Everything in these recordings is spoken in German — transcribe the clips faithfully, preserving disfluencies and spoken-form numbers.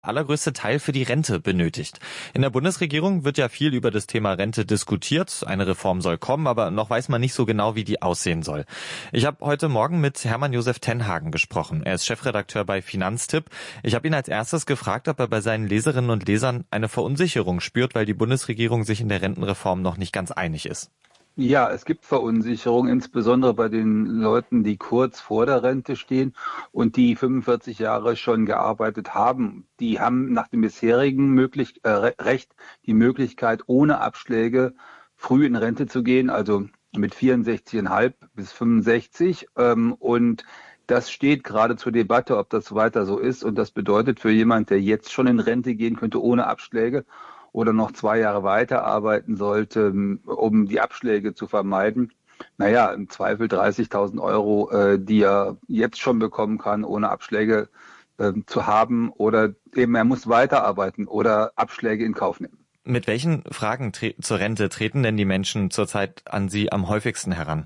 allergrößte Teil für die Rente benötigt. In der Bundesregierung wird ja viel über das Thema Rente diskutiert. Eine Reform soll kommen, aber noch weiß man nicht so genau, wie die aussehen soll. Ich habe heute Morgen mit Hermann Josef Tenhagen gesprochen. Er ist Chefredakteur bei Finanztipp. Ich habe ihn als erstes gefragt, ob er bei seinen Leserinnen und Lesern eine Verunsicherung spürt, weil die Bundesregierung sich in der Rentenreform noch nicht ganz einig ist. Ja, es gibt Verunsicherung, insbesondere bei den Leuten, die kurz vor der Rente stehen und die fünfundvierzig Jahre schon gearbeitet haben. Die haben nach dem bisherigen möglich, äh, Recht die Möglichkeit, ohne Abschläge früh in Rente zu gehen, also mit vierundsechzig Komma fünf bis fünfundsechzig. Ähm, und das steht gerade zur Debatte, ob das weiter so ist. Und das bedeutet für jemand, der jetzt schon in Rente gehen könnte ohne Abschläge, oder noch zwei Jahre weiterarbeiten sollte, um die Abschläge zu vermeiden. Naja, im Zweifel dreißigtausend Euro, äh, die er jetzt schon bekommen kann, ohne Abschläge äh, zu haben. Oder eben er muss weiterarbeiten oder Abschläge in Kauf nehmen. Mit welchen Fragen tre- zur Rente treten denn die Menschen zurzeit an Sie am häufigsten heran?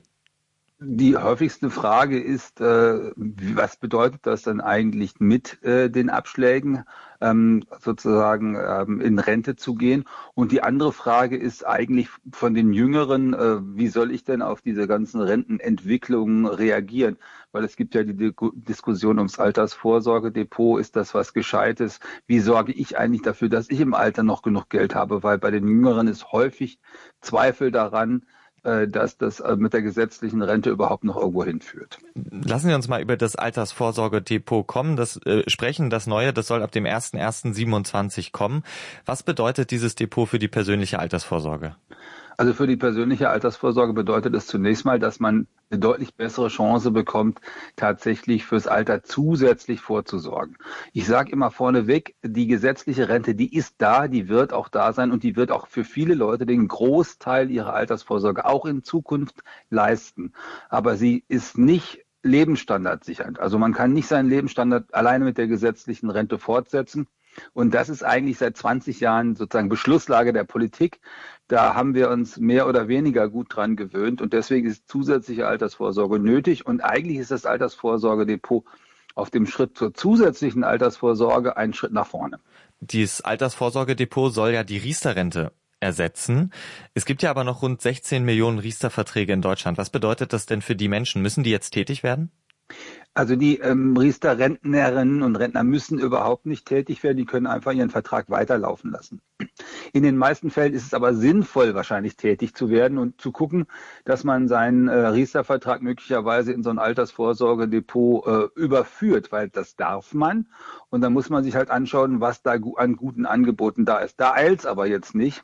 Die häufigste Frage ist, äh, was bedeutet das dann eigentlich mit äh, den Abschlägen, ähm, sozusagen ähm, in Rente zu gehen? Und die andere Frage ist eigentlich von den Jüngeren, äh, wie soll ich denn auf diese ganzen Rentenentwicklungen reagieren? Weil es gibt ja die D- Diskussion ums Altersvorsorgedepot, ist das was Gescheites? Wie sorge ich eigentlich dafür, dass ich im Alter noch genug Geld habe? Weil bei den Jüngeren ist häufig Zweifel daran, dass das mit der gesetzlichen Rente überhaupt noch irgendwo hinführt. Lassen Sie uns mal über das Altersvorsorgedepot kommen, das äh, sprechen, das Neue, das soll ab dem ersten ersten siebenundzwanzig kommen. Was bedeutet dieses Depot für die persönliche Altersvorsorge? Also für die persönliche Altersvorsorge bedeutet es zunächst mal, dass man eine deutlich bessere Chance bekommt, tatsächlich fürs Alter zusätzlich vorzusorgen. Ich sage immer vorneweg, die gesetzliche Rente, die ist da, die wird auch da sein und die wird auch für viele Leute den Großteil ihrer Altersvorsorge auch in Zukunft leisten. Aber sie ist nicht Lebensstandard sichernd. Also man kann nicht seinen Lebensstandard alleine mit der gesetzlichen Rente fortsetzen. Und das ist eigentlich seit zwanzig Jahren sozusagen Beschlusslage der Politik. Da haben wir uns mehr oder weniger gut dran gewöhnt. Und deswegen ist zusätzliche Altersvorsorge nötig. Und eigentlich ist das Altersvorsorgedepot auf dem Schritt zur zusätzlichen Altersvorsorge ein Schritt nach vorne. Dieses Altersvorsorgedepot soll ja die Riester-Rente ersetzen. Es gibt ja aber noch rund sechzehn Millionen Riester-Verträge in Deutschland. Was bedeutet das denn für die Menschen? Müssen die jetzt tätig werden? Also die ähm, Riester-Rentnerinnen und Rentner müssen überhaupt nicht tätig werden, die können einfach ihren Vertrag weiterlaufen lassen. In den meisten Fällen ist es aber sinnvoll, wahrscheinlich tätig zu werden und zu gucken, dass man seinen äh, Riester-Vertrag möglicherweise in so ein Altersvorsorgedepot äh, überführt, weil das darf man. Und dann muss man sich halt anschauen, was da gu- an guten Angeboten da ist. Da eilt's aber jetzt nicht.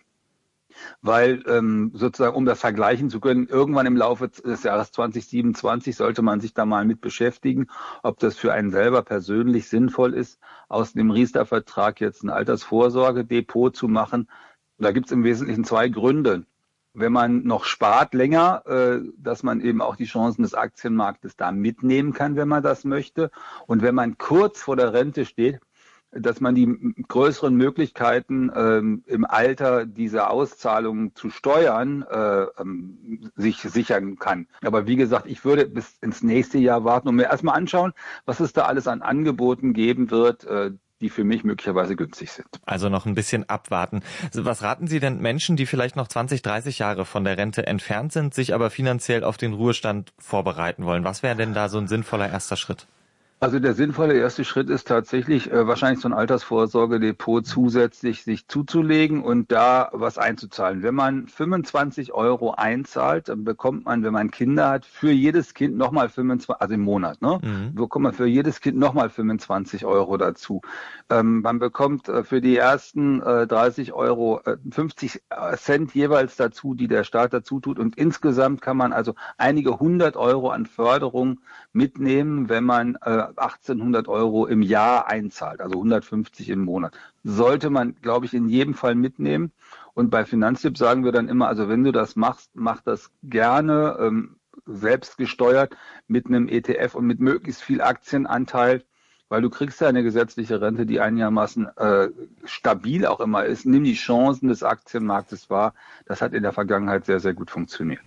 Weil ähm, sozusagen, um das vergleichen zu können, irgendwann im Laufe des Jahres zwanzig siebenundzwanzig sollte man sich da mal mit beschäftigen, ob das für einen selber persönlich sinnvoll ist, aus dem Riester-Vertrag jetzt ein Altersvorsorgedepot zu machen. Da gibt es im Wesentlichen zwei Gründe. Wenn man noch spart länger, äh, dass man eben auch die Chancen des Aktienmarktes da mitnehmen kann, wenn man das möchte. Und wenn man kurz vor der Rente steht, dass man die größeren Möglichkeiten ähm, im Alter diese Auszahlungen zu steuern äh, ähm, sich sichern kann. Aber wie gesagt, ich würde bis ins nächste Jahr warten und mir erstmal anschauen, was es da alles an Angeboten geben wird, äh, die für mich möglicherweise günstig sind. Also noch ein bisschen abwarten. Was raten Sie denn Menschen, die vielleicht noch zwanzig, dreißig Jahre von der Rente entfernt sind, sich aber finanziell auf den Ruhestand vorbereiten wollen? Was wäre denn da so ein sinnvoller erster Schritt? Also der sinnvolle erste Schritt ist tatsächlich äh, wahrscheinlich so ein Altersvorsorgedepot zusätzlich sich zuzulegen und da was einzuzahlen. Wenn man fünfundzwanzig Euro einzahlt, dann bekommt man, wenn man Kinder hat, für jedes Kind nochmal fünfundzwanzig, also im Monat, ne, Mhm. bekommt man für jedes Kind nochmal fünfundzwanzig Euro dazu. Ähm, man bekommt äh, für die ersten äh, dreißig Euro äh, fünfzig Cent jeweils dazu, die der Staat dazu tut und insgesamt kann man also einige hundert Euro an Förderung mitnehmen, wenn man äh, achtzehnhundert Euro im Jahr einzahlt, also hundertfünfzig im Monat. Sollte man, glaube ich, in jedem Fall mitnehmen. Und bei Finanztipp sagen wir dann immer, also wenn du das machst, mach das gerne, ähm, selbst gesteuert mit einem E T F und mit möglichst viel Aktienanteil, weil du kriegst ja eine gesetzliche Rente, die einigermaßen äh, stabil auch immer ist. Nimm die Chancen des Aktienmarktes wahr. Das hat in der Vergangenheit sehr, sehr gut funktioniert.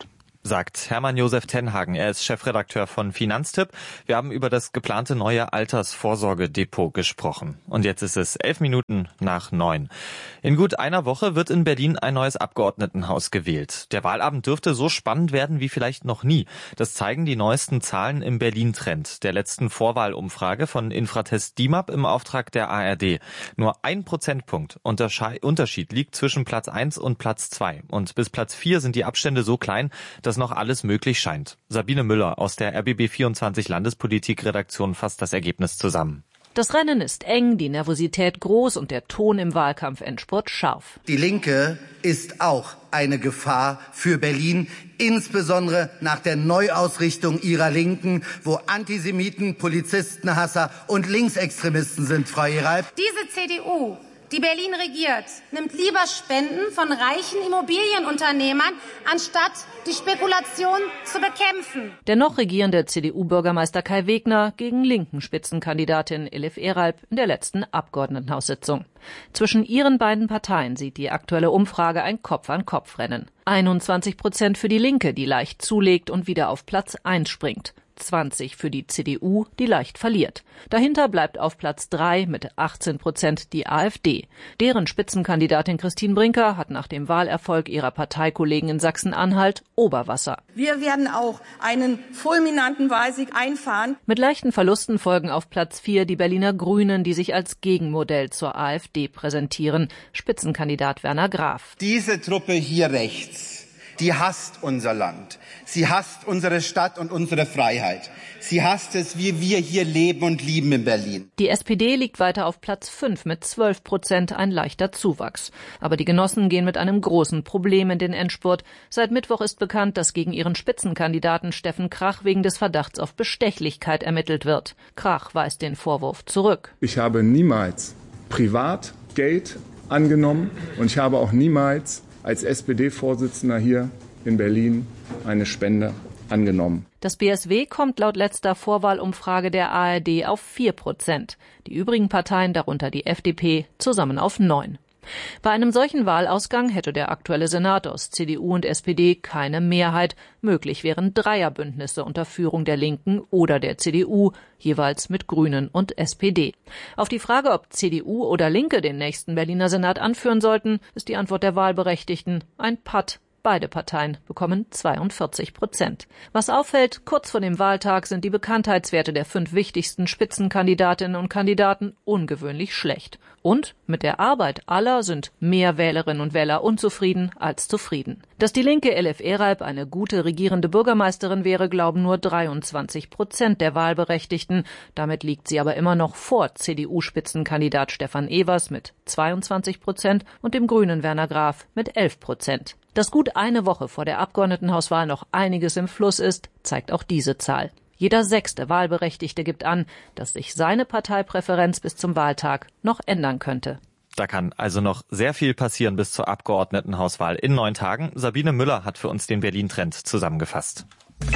sagt Hermann-Josef Tenhagen. Er ist Chefredakteur von Finanztipp. Wir haben über das geplante neue Altersvorsorgedepot gesprochen. Und jetzt ist es elf Minuten nach neun. In gut einer Woche wird in Berlin ein neues Abgeordnetenhaus gewählt. Der Wahlabend dürfte so spannend werden wie vielleicht noch nie. Das zeigen die neuesten Zahlen im Berlin-Trend, der letzten Vorwahlumfrage von Infratest D I M A P im Auftrag der A R D. Nur ein Prozentpunkt Unterschied liegt zwischen Platz eins und Platz zwei. Und bis Platz vier sind die Abstände so klein, dass noch alles möglich scheint. Sabine Müller aus der R B B vierundzwanzig Landespolitik-Redaktion fasst das Ergebnis zusammen. Das Rennen ist eng, die Nervosität groß und der Ton im Wahlkampfendspurt scharf. Die Linke ist auch eine Gefahr für Berlin, insbesondere nach der Neuausrichtung ihrer Linken, wo Antisemiten, Polizistenhasser und Linksextremisten sind, Frau Heralb. Diese C D U, die Berlin regiert, nimmt lieber Spenden von reichen Immobilienunternehmern, anstatt die Spekulation zu bekämpfen. Der noch regierende C D U-Bürgermeister Kai Wegner gegen linken Spitzenkandidatin Elif Eralp in der letzten Abgeordnetenhaussitzung. Zwischen ihren beiden Parteien sieht die aktuelle Umfrage ein Kopf-an-Kopf-Rennen. einundzwanzig Prozent für die Linke, die leicht zulegt und wieder auf Platz eins springt. zwanzig für die C D U, die leicht verliert. Dahinter bleibt auf Platz drei mit achtzehn Prozent die AfD. Deren Spitzenkandidatin Christine Brinker hat nach dem Wahlerfolg ihrer Parteikollegen in Sachsen-Anhalt Oberwasser. Wir werden auch einen fulminanten Wahlsieg einfahren. Mit leichten Verlusten folgen auf Platz vier die Berliner Grünen, die sich als Gegenmodell zur AfD präsentieren. Spitzenkandidat Werner Graf. Diese Truppe hier rechts, die hasst unser Land. Sie hasst unsere Stadt und unsere Freiheit. Sie hasst es, wie wir hier leben und lieben in Berlin. Die S P D liegt weiter auf Platz fünf mit zwölf Prozent, ein leichter Zuwachs. Aber die Genossen gehen mit einem großen Problem in den Endspurt. Seit Mittwoch ist bekannt, dass gegen ihren Spitzenkandidaten Steffen Krach wegen des Verdachts auf Bestechlichkeit ermittelt wird. Krach weist den Vorwurf zurück. Ich habe niemals privat Geld angenommen und ich habe auch niemals als S P D-Vorsitzender hier in Berlin eine Spende angenommen. Das B S W kommt laut letzter Vorwahlumfrage der A R D auf vier Prozent. Die übrigen Parteien, darunter die F D P, zusammen auf neun. Bei einem solchen Wahlausgang hätte der aktuelle Senat aus C D U und S P D keine Mehrheit. Möglich wären Dreierbündnisse unter Führung der Linken oder der C D U, jeweils mit Grünen und S P D. Auf die Frage, ob C D U oder Linke den nächsten Berliner Senat anführen sollten, ist die Antwort der Wahlberechtigten ein Patt. Beide Parteien bekommen zweiundvierzig Prozent. Was auffällt, kurz vor dem Wahltag sind die Bekanntheitswerte der fünf wichtigsten Spitzenkandidatinnen und Kandidaten ungewöhnlich schlecht. Und mit der Arbeit aller sind mehr Wählerinnen und Wähler unzufrieden als zufrieden. Dass die Linke Elif Eralp eine gute regierende Bürgermeisterin wäre, glauben nur dreiundzwanzig Prozent der Wahlberechtigten. Damit liegt sie aber immer noch vor C D U-Spitzenkandidat Stefan Evers mit zweiundzwanzig Prozent und dem Grünen Werner Graf mit elf Prozent. Dass gut eine Woche vor der Abgeordnetenhauswahl noch einiges im Fluss ist, zeigt auch diese Zahl. Jeder sechste Wahlberechtigte gibt an, dass sich seine Parteipräferenz bis zum Wahltag noch ändern könnte. Da kann also noch sehr viel passieren bis zur Abgeordnetenhauswahl in neun Tagen. Sabine Müller hat für uns den Berlin-Trend zusammengefasst.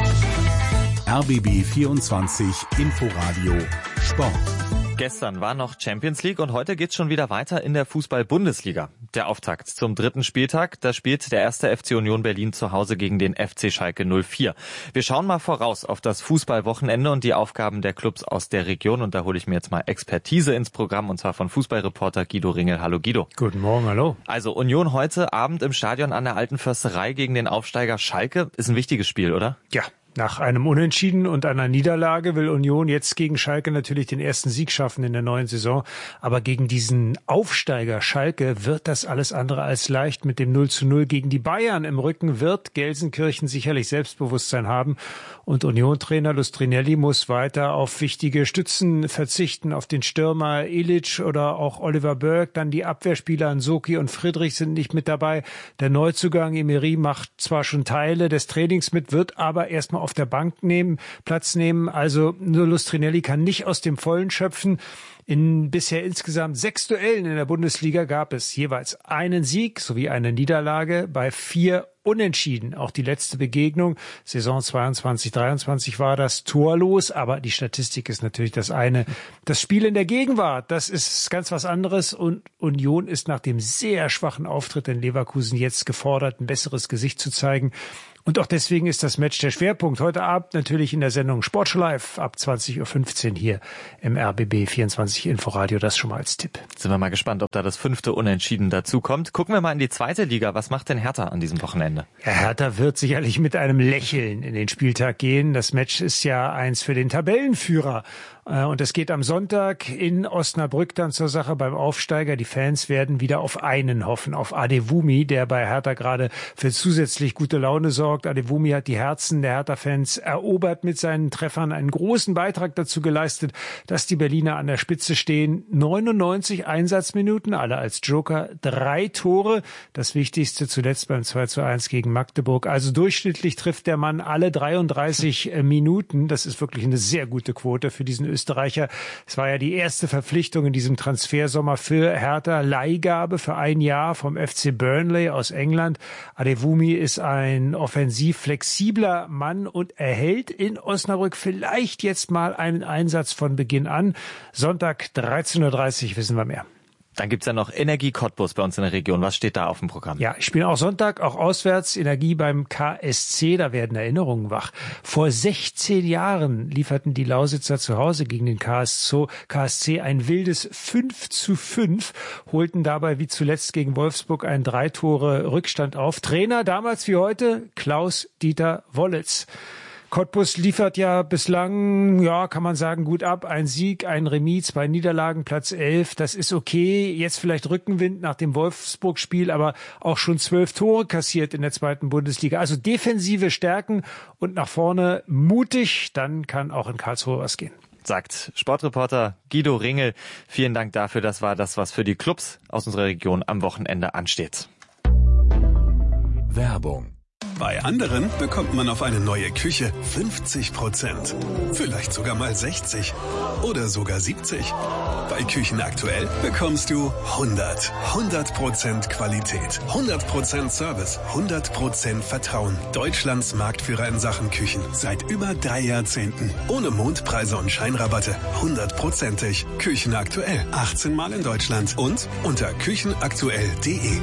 R B B vierundzwanzig Inforadio Sport. Gestern war noch Champions League und heute geht's schon wieder weiter in der Fußball-Bundesliga. Der Auftakt zum dritten Spieltag, da spielt der erste F C Union Berlin zu Hause gegen den F C Schalke null vier. Wir schauen mal voraus auf das Fußballwochenende und die Aufgaben der Clubs aus der Region. Und da hole ich mir jetzt mal Expertise ins Programm, und zwar von Fußballreporter Guido Ringel. Hallo Guido. Guten Morgen, hallo. Also Union heute Abend im Stadion an der Alten Försterei gegen den Aufsteiger Schalke. Ist ein wichtiges Spiel, oder? Ja. Nach einem Unentschieden und einer Niederlage will Union jetzt gegen Schalke natürlich den ersten Sieg schaffen in der neuen Saison. Aber gegen diesen Aufsteiger Schalke wird das alles andere als leicht. Mit dem null zu null gegen die Bayern im Rücken wird Gelsenkirchen sicherlich Selbstbewusstsein haben. Und Union-Trainer Lustrinelli muss weiter auf wichtige Stützen verzichten, auf den Stürmer Ilic oder auch Oliver Burke. Dann die Abwehrspieler Nsoki und Friedrich sind nicht mit dabei. Der Neuzugang Emery macht zwar schon Teile des Trainings mit, wird aber erstmal auf der Bank nehmen, Platz nehmen. Also nur Lustrinelli kann nicht aus dem Vollen schöpfen. In bisher insgesamt sechs Duellen in der Bundesliga gab es jeweils einen Sieg sowie eine Niederlage bei vier Unentschieden. Auch die letzte Begegnung, Saison zweiundzwanzig dreiundzwanzig, war das torlos, aber die Statistik ist natürlich das eine. Das Spiel in der Gegenwart, das ist ganz was anderes und Union ist nach dem sehr schwachen Auftritt in Leverkusen jetzt gefordert, ein besseres Gesicht zu zeigen. Und auch deswegen ist das Match der Schwerpunkt. Heute Abend natürlich in der Sendung Sportschau Live ab zwanzig Uhr fünfzehn hier im R B B vierundzwanzig Inforadio. Das schon mal als Tipp. Sind wir mal gespannt, ob da das fünfte Unentschieden dazu kommt. Gucken wir mal in die zweite Liga. Was macht denn Hertha an diesem Wochenende? Ja, Hertha wird sicherlich mit einem Lächeln in den Spieltag gehen. Das Match ist ja eins für den Tabellenführer. Und es geht am Sonntag in Osnabrück dann zur Sache beim Aufsteiger. Die Fans werden wieder auf einen hoffen, auf Adewumi, der bei Hertha gerade für zusätzlich gute Laune sorgt. Adewumi hat die Herzen der Hertha-Fans erobert mit seinen Treffern, einen großen Beitrag dazu geleistet, dass die Berliner an der Spitze stehen. neunundneunzig Einsatzminuten, alle als Joker, drei Tore. Das Wichtigste zuletzt beim zwei zu eins gegen Magdeburg. Also durchschnittlich trifft der Mann alle dreiunddreißig Minuten. Das ist wirklich eine sehr gute Quote für diesen Österreicher. Es war ja die erste Verpflichtung in diesem Transfersommer für Hertha, Leihgabe für ein Jahr vom F C Burnley aus England. Adewumi ist ein offensiv flexibler Mann und erhält in Osnabrück vielleicht jetzt mal einen Einsatz von Beginn an. Sonntag dreizehn Uhr dreißig wissen wir mehr. Dann gibt's ja noch Energie Cottbus bei uns in der Region. Was steht da auf dem Programm? Ja, ich spiele auch Sonntag, auch auswärts, Energie beim K S C. Da werden Erinnerungen wach. Vor sechzehn Jahren lieferten die Lausitzer zu Hause gegen den K S C ein wildes fünf zu fünf, holten dabei wie zuletzt gegen Wolfsburg einen drei Tore Rückstand auf. Trainer damals wie heute Klaus-Dieter Wollitz. Cottbus liefert ja bislang, ja, kann man sagen, gut ab. Ein Sieg, ein Remis, zwei Niederlagen, Platz elf. Das ist okay. Jetzt vielleicht Rückenwind nach dem Wolfsburg-Spiel, aber auch schon zwölf Tore kassiert in der zweiten Bundesliga. Also defensive Stärken und nach vorne mutig. Dann kann auch in Karlsruhe was gehen. Sagt Sportreporter Guido Ringel. Vielen Dank dafür. Das war das, was für die Clubs aus unserer Region am Wochenende ansteht. Werbung. Bei anderen bekommt man auf eine neue Küche fünfzig Prozent. Vielleicht sogar mal sechzig oder sogar siebzig. Bei Küchen aktuell bekommst du hundert. hundert Prozent Qualität, hundert Prozent Service, hundert Prozent Vertrauen. Deutschlands Marktführer in Sachen Küchen. Seit über drei Jahrzehnten. Ohne Mondpreise und Scheinrabatte. hundertprozentig. Küchen aktuell. achtzehn Mal in Deutschland und unter küchenaktuell punkt de.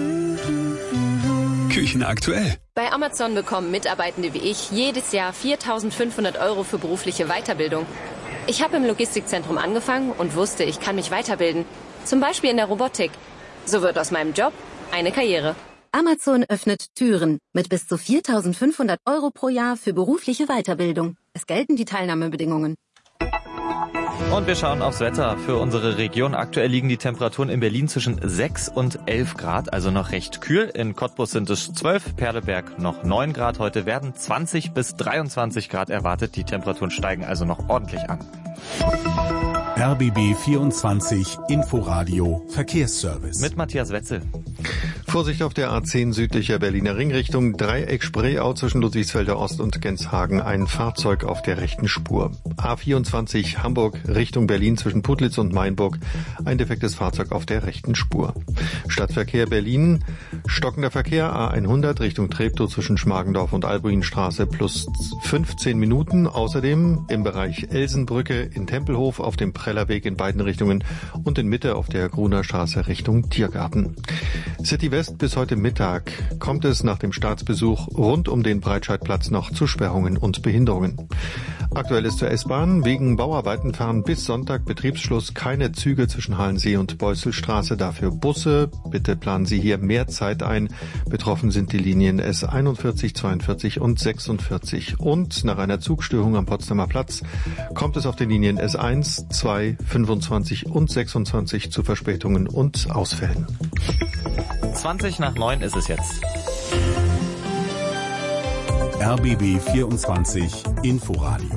Küchen aktuell. Bei Amazon bekommen Mitarbeitende wie ich jedes Jahr viertausendfünfhundert Euro für berufliche Weiterbildung. Ich habe im Logistikzentrum angefangen und wusste, ich kann mich weiterbilden. Zum Beispiel in der Robotik. So wird aus meinem Job eine Karriere. Amazon öffnet Türen mit bis zu viertausendfünfhundert Euro pro Jahr für berufliche Weiterbildung. Es gelten die Teilnahmebedingungen. Und wir schauen aufs Wetter für unsere Region. Aktuell liegen die Temperaturen in Berlin zwischen sechs und elf Grad, also noch recht kühl. In Cottbus sind es zwölf, Perleberg noch neun Grad. Heute werden zwanzig bis dreiundzwanzig Grad erwartet. Die Temperaturen steigen also noch ordentlich an. R B B vierundzwanzig Inforadio Verkehrsservice. Mit Matthias Wetzel. Vorsicht auf der A zehn südlicher Berliner Ringrichtung, Dreieck Spreeau zwischen Ludwigsfelder Ost und Genshagen, ein Fahrzeug auf der rechten Spur. A vierundzwanzig Hamburg Richtung Berlin zwischen Putlitz und Mainburg, ein defektes Fahrzeug auf der rechten Spur. Stadtverkehr Berlin, stockender Verkehr A hundert Richtung Treptow zwischen Schmargendorf und Albuinstraße plus fünfzehn Minuten. Außerdem im Bereich Elsenbrücke in Tempelhof auf dem Prellerweg in beiden Richtungen und in Mitte auf der Gruner Straße Richtung Tiergarten. City West bis heute Mittag kommt es nach dem Staatsbesuch rund um den Breitscheidplatz noch zu Sperrungen und Behinderungen. Aktuell ist zur S-Bahn. Wegen Bauarbeiten fahren bis Sonntag Betriebsschluss keine Züge zwischen Halensee und Beusselstraße. Dafür Busse. Bitte planen Sie hier mehr Zeit ein. Betroffen sind die Linien S einundvierzig, zweiundvierzig und sechsundvierzig. Und nach einer Zugstörung am Potsdamer Platz kommt es auf den Linien S eins, zwei, fünfundzwanzig und sechsundzwanzig zu Verspätungen und Ausfällen. zwanzig nach neun ist es jetzt. R B B vierundzwanzig Inforadio.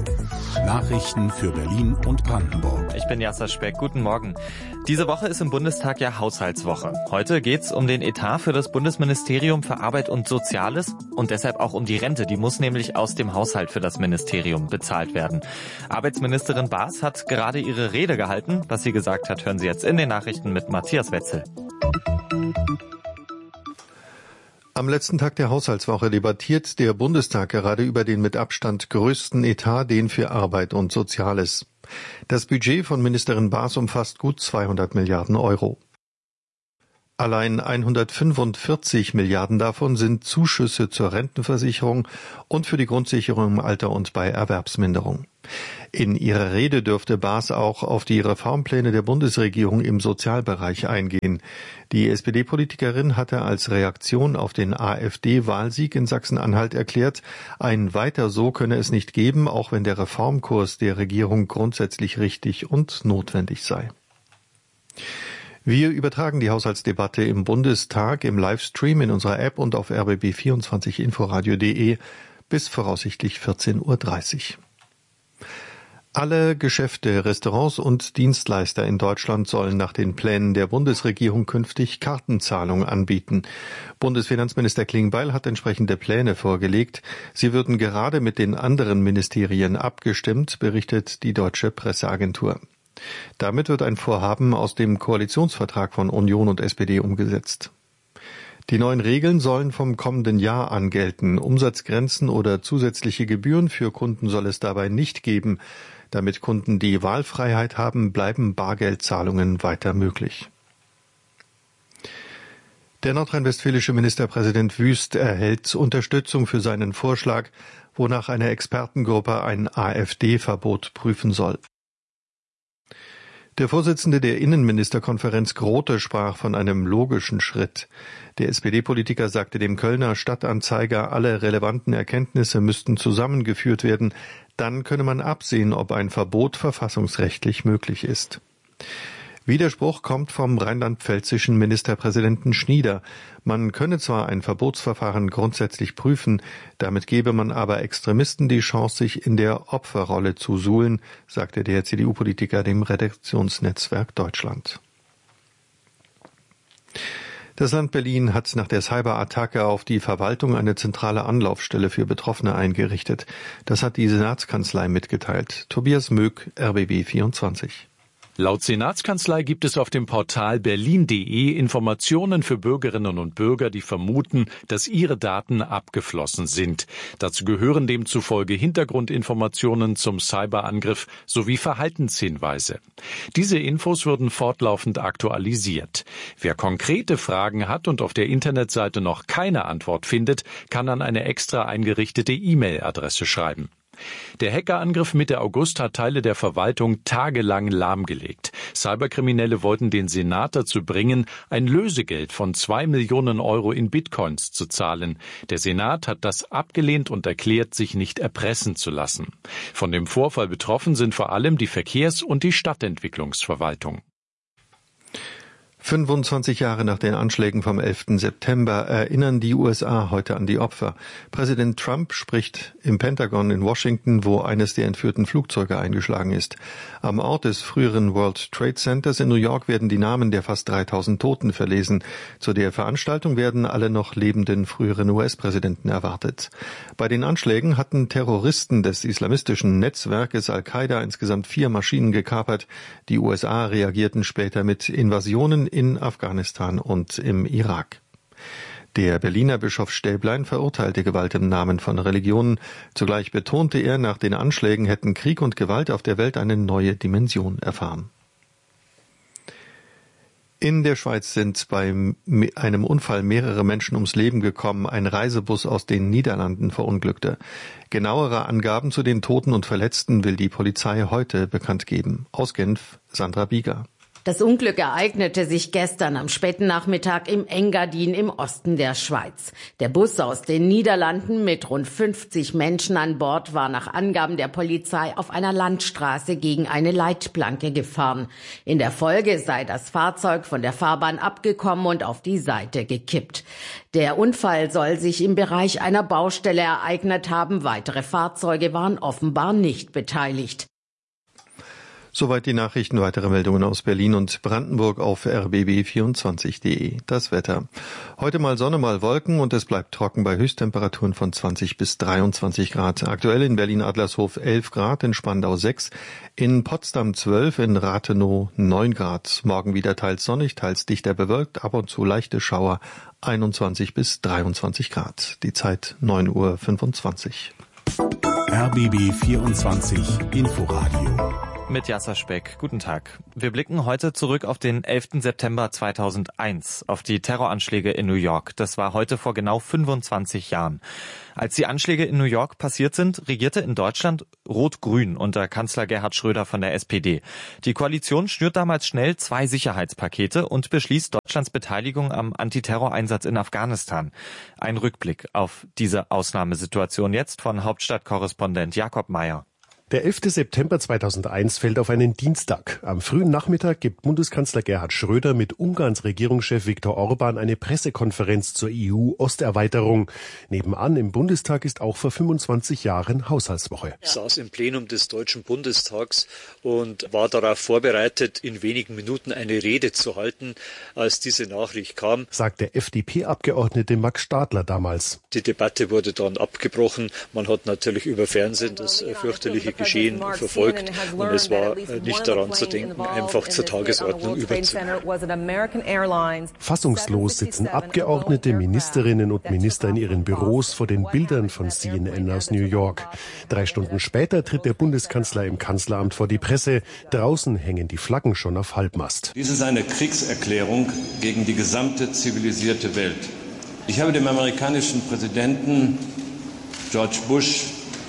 Nachrichten für Berlin und Brandenburg. Ich bin Jasser Speck. Guten Morgen. Diese Woche ist im Bundestag ja Haushaltswoche. Heute geht's um den Etat für das Bundesministerium für Arbeit und Soziales und deshalb auch um die Rente. Die muss nämlich aus dem Haushalt für das Ministerium bezahlt werden. Arbeitsministerin Baas hat gerade ihre Rede gehalten. Was sie gesagt hat, hören Sie jetzt in den Nachrichten mit Matthias Wetzel. Am letzten Tag der Haushaltswoche debattiert der Bundestag gerade über den mit Abstand größten Etat, den für Arbeit und Soziales. Das Budget von Ministerin Baas umfasst gut zweihundert Milliarden Euro. Allein hundertfünfundvierzig Milliarden davon sind Zuschüsse zur Rentenversicherung und für die Grundsicherung im Alter und bei Erwerbsminderung. In ihrer Rede dürfte Baas auch auf die Reformpläne der Bundesregierung im Sozialbereich eingehen. Die S P D-Politikerin hatte als Reaktion auf den AfD-Wahlsieg in Sachsen-Anhalt erklärt, ein Weiter so könne es nicht geben, auch wenn der Reformkurs der Regierung grundsätzlich richtig und notwendig sei. Wir übertragen die Haushaltsdebatte im Bundestag im Livestream in unserer App und auf r b b vierundzwanzig inforadio punkt de bis voraussichtlich vierzehn Uhr dreißig. Alle Geschäfte, Restaurants und Dienstleister in Deutschland sollen nach den Plänen der Bundesregierung künftig Kartenzahlung anbieten. Bundesfinanzminister Klingbeil hat entsprechende Pläne vorgelegt. Sie würden gerade mit den anderen Ministerien abgestimmt, berichtet die Deutsche Presseagentur. Damit wird ein Vorhaben aus dem Koalitionsvertrag von Union und S P D umgesetzt. Die neuen Regeln sollen vom kommenden Jahr an gelten. Umsatzgrenzen oder zusätzliche Gebühren für Kunden soll es dabei nicht geben. Damit Kunden die Wahlfreiheit haben, bleiben Bargeldzahlungen weiter möglich. Der nordrhein-westfälische Ministerpräsident Wüst erhält Unterstützung für seinen Vorschlag, wonach eine Expertengruppe ein AfD-Verbot prüfen soll. Der Vorsitzende der Innenministerkonferenz Grote sprach von einem logischen Schritt. Der S P D-Politiker sagte dem Kölner Stadtanzeiger, alle relevanten Erkenntnisse müssten zusammengeführt werden. Dann könne man absehen, ob ein Verbot verfassungsrechtlich möglich ist. Widerspruch kommt vom rheinland-pfälzischen Ministerpräsidenten Schnieder. Man könne zwar ein Verbotsverfahren grundsätzlich prüfen, damit gebe man aber Extremisten die Chance, sich in der Opferrolle zu suhlen, sagte der C D U-Politiker dem Redaktionsnetzwerk Deutschland. Das Land Berlin hat nach der Cyberattacke auf die Verwaltung eine zentrale Anlaufstelle für Betroffene eingerichtet. Das hat die Senatskanzlei mitgeteilt. Tobias Möck, R B B vierundzwanzig. Laut Senatskanzlei gibt es auf dem Portal berlin punkt de Informationen für Bürgerinnen und Bürger, die vermuten, dass ihre Daten abgeflossen sind. Dazu gehören demzufolge Hintergrundinformationen zum Cyberangriff sowie Verhaltenshinweise. Diese Infos würden fortlaufend aktualisiert. Wer konkrete Fragen hat und auf der Internetseite noch keine Antwort findet, kann an eine extra eingerichtete E-Mail-Adresse schreiben. Der Hackerangriff Mitte August hat Teile der Verwaltung tagelang lahmgelegt. Cyberkriminelle wollten den Senat dazu bringen, ein Lösegeld von zwei Millionen Euro in Bitcoins zu zahlen. Der Senat hat das abgelehnt und erklärt, sich nicht erpressen zu lassen. Von dem Vorfall betroffen sind vor allem die Verkehrs- und die Stadtentwicklungsverwaltung. fünfundzwanzig Jahre nach den Anschlägen vom elften September erinnern die U S A heute an die Opfer. Präsident Trump spricht im Pentagon in Washington, wo eines der entführten Flugzeuge eingeschlagen ist. Am Ort des früheren World Trade Centers in New York werden die Namen der fast dreitausend Toten verlesen. Zu der Veranstaltung werden alle noch lebenden früheren U S-Präsidenten erwartet. Bei den Anschlägen hatten Terroristen des islamistischen Netzwerkes Al-Qaida insgesamt vier Maschinen gekapert. Die U S A reagierten später mit Invasionen in Afghanistan und im Irak. Der Berliner Bischof Stäblein verurteilte Gewalt im Namen von Religionen. Zugleich betonte er, nach den Anschlägen hätten Krieg und Gewalt auf der Welt eine neue Dimension erfahren. In der Schweiz sind bei einem Unfall mehrere Menschen ums Leben gekommen. Ein Reisebus aus den Niederlanden verunglückte. Genauere Angaben zu den Toten und Verletzten will die Polizei heute bekannt geben. Aus Genf, Sandra Bieger. Das Unglück ereignete sich gestern am späten Nachmittag im Engadin im Osten der Schweiz. Der Bus aus den Niederlanden mit rund fünfzig Menschen an Bord war nach Angaben der Polizei auf einer Landstraße gegen eine Leitplanke gefahren. In der Folge sei das Fahrzeug von der Fahrbahn abgekommen und auf die Seite gekippt. Der Unfall soll sich im Bereich einer Baustelle ereignet haben. Weitere Fahrzeuge waren offenbar nicht beteiligt. Soweit die Nachrichten. Weitere Meldungen aus Berlin und Brandenburg auf r b b vierundzwanzig punkt d e. Das Wetter. Heute mal Sonne, mal Wolken und es bleibt trocken bei Höchsttemperaturen von zwanzig bis dreiundzwanzig Grad. Aktuell in Berlin-Adlershof elf Grad, in Spandau sechs, in Potsdam zwölf, in Rathenow neun Grad. Morgen wieder teils sonnig, teils dichter bewölkt, ab und zu leichte Schauer, einundzwanzig bis dreiundzwanzig Grad. Die Zeit neun Uhr fünfundzwanzig. R B B vierundzwanzig Inforadio. Mit Jasser Speck. Guten Tag. Wir blicken heute zurück auf den elften September zweitausendeins, auf die Terroranschläge in New York. Das war heute vor genau fünfundzwanzig Jahren. Als die Anschläge in New York passiert sind, regierte in Deutschland Rot-Grün unter Kanzler Gerhard Schröder von der S P D. Die Koalition schnürt damals schnell zwei Sicherheitspakete und beschließt Deutschlands Beteiligung am Antiterroreinsatz in Afghanistan. Ein Rückblick auf diese Ausnahmesituation jetzt von Hauptstadtkorrespondent Jakob Mayer. Der elfte September zweitausendeins fällt auf einen Dienstag. Am frühen Nachmittag gibt Bundeskanzler Gerhard Schröder mit Ungarns Regierungschef Viktor Orban eine Pressekonferenz zur E U-Osterweiterung. Nebenan im Bundestag ist auch vor fünfundzwanzig Jahren Haushaltswoche. Ich saß im Plenum des Deutschen Bundestags und war darauf vorbereitet, in wenigen Minuten eine Rede zu halten, als diese Nachricht kam, sagt der F D P-Abgeordnete Max Stadler damals. Die Debatte wurde dann abgebrochen. Man hat natürlich über Fernsehen das fürchterliche Geschehen verfolgt und es war nicht daran zu denken, einfach zur Tagesordnung überzugehen. Fassungslos sitzen Abgeordnete, Ministerinnen und Minister in ihren Büros vor den Bildern von C N N aus New York. Drei Stunden später tritt der Bundeskanzler im Kanzleramt vor die Presse. Draußen hängen die Flaggen schon auf Halbmast. Dies ist eine Kriegserklärung gegen die gesamte zivilisierte Welt. Ich habe dem amerikanischen Präsidenten George Bush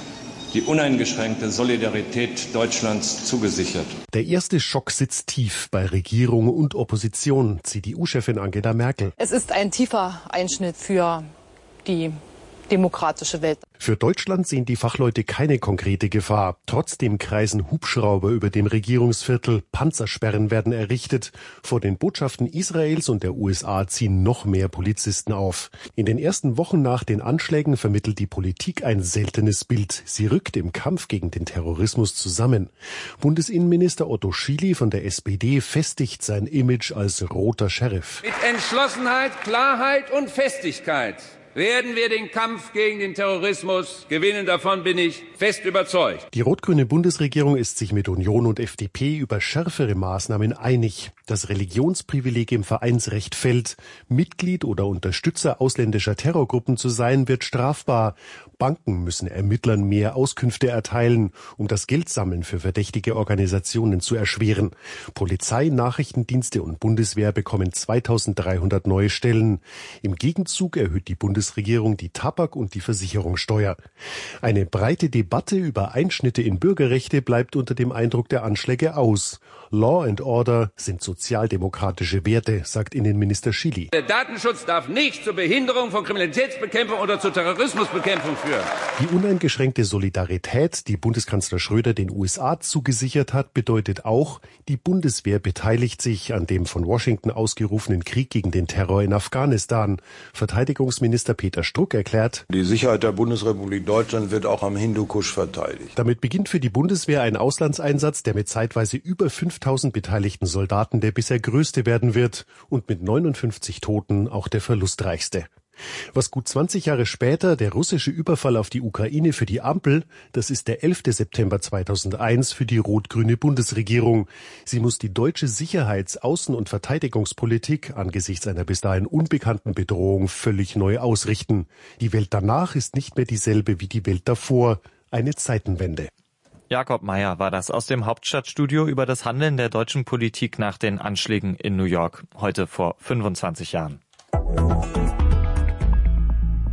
die uneingeschränkte Solidarität Deutschlands zugesichert. Der erste Schock sitzt tief bei Regierung und Opposition, C D U-Chefin Angela Merkel. Es ist ein tiefer Einschnitt für die demokratische Welt. Für Deutschland sehen die Fachleute keine konkrete Gefahr. Trotzdem kreisen Hubschrauber über dem Regierungsviertel. Panzersperren werden errichtet. Vor den Botschaften Israels und der U S A ziehen noch mehr Polizisten auf. In den ersten Wochen nach den Anschlägen vermittelt die Politik ein seltenes Bild. Sie rückt im Kampf gegen den Terrorismus zusammen. Bundesinnenminister Otto Schily von der S P D festigt sein Image als roter Sheriff. Mit Entschlossenheit, Klarheit und Festigkeit werden wir den Kampf gegen den Terrorismus gewinnen. Davon bin ich fest überzeugt. Die rot-grüne Bundesregierung ist sich mit Union und F D P über schärfere Maßnahmen einig. Das Religionsprivileg im Vereinsrecht fällt. Mitglied oder Unterstützer ausländischer Terrorgruppen zu sein, wird strafbar. Banken müssen Ermittlern mehr Auskünfte erteilen, um das Geldsammeln für verdächtige Organisationen zu erschweren. Polizei, Nachrichtendienste und Bundeswehr bekommen zweitausenddreihundert neue Stellen. Im Gegenzug erhöht die Bundesregierung die Tabak- und die Versicherungssteuer. Eine breite Debatte über Einschnitte in Bürgerrechte bleibt unter dem Eindruck der Anschläge aus. Law and Order sind sozialdemokratische Werte, sagt Innenminister Schily. Der Datenschutz darf nicht zur Behinderung von Kriminalitätsbekämpfung oder zur Terrorismusbekämpfung führen. Die uneingeschränkte Solidarität, die Bundeskanzler Schröder den U S A zugesichert hat, bedeutet auch, die Bundeswehr beteiligt sich an dem von Washington ausgerufenen Krieg gegen den Terror in Afghanistan. Verteidigungsminister Peter Struck erklärt, die Sicherheit der Bundesrepublik Deutschland wird auch am Hindukusch verteidigt. Damit beginnt für die Bundeswehr ein Auslandseinsatz, der mit zeitweise über fünftausend beteiligten Soldaten der bisher größte werden wird und mit neunundfünfzig Toten auch der verlustreichste. Was gut zwanzig Jahre später der russische Überfall auf die Ukraine für die Ampel, das ist der elfte September zweitausendeins für die rot-grüne Bundesregierung. Sie muss die deutsche Sicherheits-, Außen- und Verteidigungspolitik angesichts einer bis dahin unbekannten Bedrohung völlig neu ausrichten. Die Welt danach ist nicht mehr dieselbe wie die Welt davor. Eine Zeitenwende. Jakob Mayer war das aus dem Hauptstadtstudio über das Handeln der deutschen Politik nach den Anschlägen in New York, heute vor fünfundzwanzig Jahren.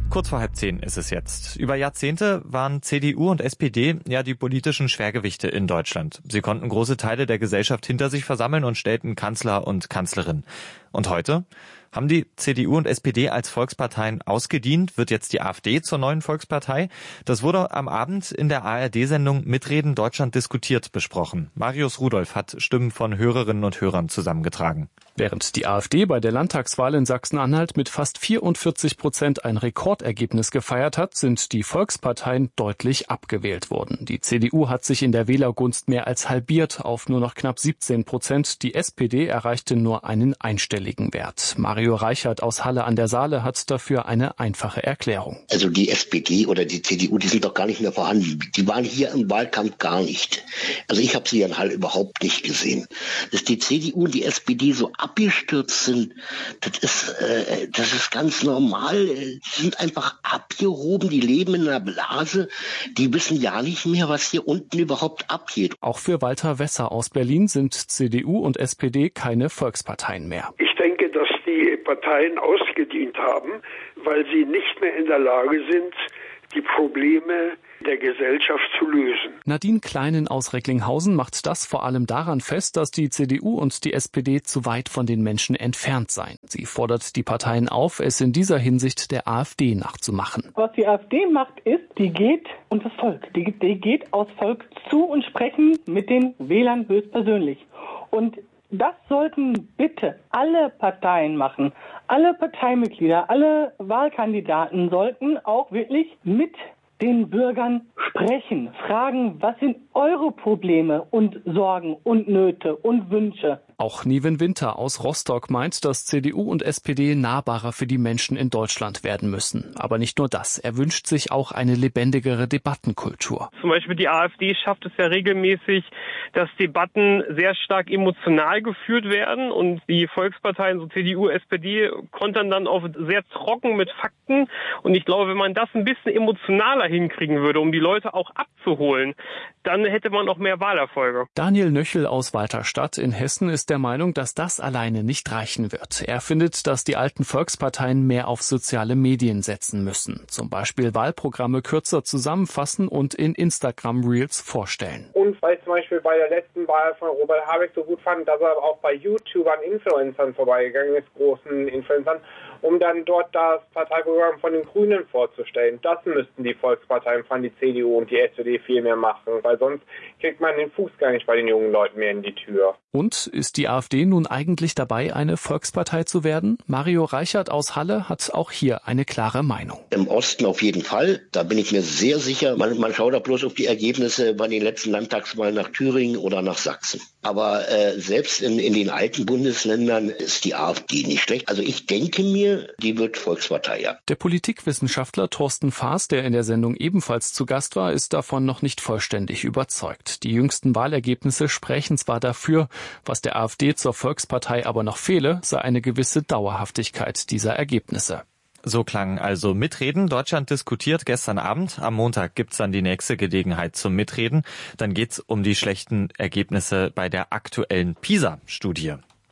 Kurz vor halb zehn ist es jetzt. Über Jahrzehnte waren C D U und S P D ja die politischen Schwergewichte in Deutschland. Sie konnten große Teile der Gesellschaft hinter sich versammeln und stellten Kanzler und Kanzlerin. Und heute haben die C D U und S P D als Volksparteien ausgedient, wird jetzt die AfD zur neuen Volkspartei. Das wurde am Abend in der A R D-Sendung Mitreden Deutschland diskutiert besprochen. Marius Rudolph hat Stimmen von Hörerinnen und Hörern zusammengetragen. Während die AfD bei der Landtagswahl in Sachsen-Anhalt mit fast vierundvierzig Prozent ein Rekordergebnis gefeiert hat, sind die Volksparteien deutlich abgewählt worden. Die C D U hat sich in der Wählergunst mehr als halbiert auf nur noch knapp siebzehn Prozent. Die S P D erreichte nur einen einstelligen Wert. Mario Reichert aus Halle an der Saale hat dafür eine einfache Erklärung. Also die S P D oder die C D U, die sind doch gar nicht mehr vorhanden. Die waren hier im Wahlkampf gar nicht. Also ich habe sie in Halle überhaupt nicht gesehen. Dass die C D U und die S P D so abgestürzt sind, das ist, äh, das ist ganz normal. Die sind einfach abgehoben, die leben in einer Blase. Die wissen ja nicht mehr, was hier unten überhaupt abgeht. Auch für Walter Wesser aus Berlin sind C D U und S P D keine Volksparteien mehr. Ich denke, dass die Parteien ausgedient haben, weil sie nicht mehr in der Lage sind, die Probleme der Gesellschaft zu lösen. Nadine Kleinen aus Recklinghausen macht das vor allem daran fest, dass die C D U und die S P D zu weit von den Menschen entfernt seien. Sie fordert die Parteien auf, es in dieser Hinsicht der AfD nachzumachen. Was die AfD macht, ist, die geht unter das Volk. Die, die geht aufs Volk zu und sprechen mit den Wählern höchstpersönlich. Und das sollten bitte alle Parteien machen. Alle Parteimitglieder, alle Wahlkandidaten sollten auch wirklich mit den Bürgern sprechen, fragen, was sind eure Probleme und Sorgen und Nöte und Wünsche. Auch Niven Winter aus Rostock meint, dass C D U und S P D nahbarer für die Menschen in Deutschland werden müssen. Aber nicht nur das, er wünscht sich auch eine lebendigere Debattenkultur. Zum Beispiel die AfD schafft es ja regelmäßig, dass Debatten sehr stark emotional geführt werden und die Volksparteien, so C D U, S P D, kontern dann oft sehr trocken mit Fakten. Und ich glaube, wenn man das ein bisschen emotionaler hinkriegen würde, um die Leute auch abzuholen, dann hätte man auch mehr Wahlerfolge. Daniel Nöchel aus Walterstadt in Hessen ist der Meinung, dass das alleine nicht reichen wird. Er findet, dass die alten Volksparteien mehr auf soziale Medien setzen müssen. Zum Beispiel Wahlprogramme kürzer zusammenfassen und in Instagram-Reels vorstellen. Und weil ich zum Beispiel bei der letzten Wahl von Robert Habeck so gut fand, dass er auch bei YouTubern, Influencern vorbeigegangen ist, großen Influencern, um dann dort das Parteiprogramm von den Grünen vorzustellen. Das müssten die Volksparteien von die C D U und die S P D viel mehr machen, weil sonst kriegt man den Fuß gar nicht bei den jungen Leuten mehr in die Tür. Und ist die AfD nun eigentlich dabei, eine Volkspartei zu werden? Mario Reichert aus Halle hat auch hier eine klare Meinung. Im Osten auf jeden Fall, da bin ich mir sehr sicher. Man, man schaut da bloß auf die Ergebnisse bei den letzten Landtagswahlen nach Thüringen oder nach Sachsen. Aber äh, selbst in, in den alten Bundesländern ist die AfD nicht schlecht. Also ich denke mir, die wird Volkspartei, ja. Der Politikwissenschaftler Thorsten Faas, der in der Sendung ebenfalls zu Gast war, ist davon noch nicht vollständig überzeugt. Die jüngsten Wahlergebnisse sprechen zwar dafür, was der AfD zur Volkspartei aber noch fehle, sei eine gewisse Dauerhaftigkeit dieser Ergebnisse. So klang also Mitreden. Deutschland diskutiert gestern Abend. Am Montag gibt's dann die nächste Gelegenheit zum Mitreden. Dann geht's um die schlechten Ergebnisse bei der aktuellen PISA-Studie.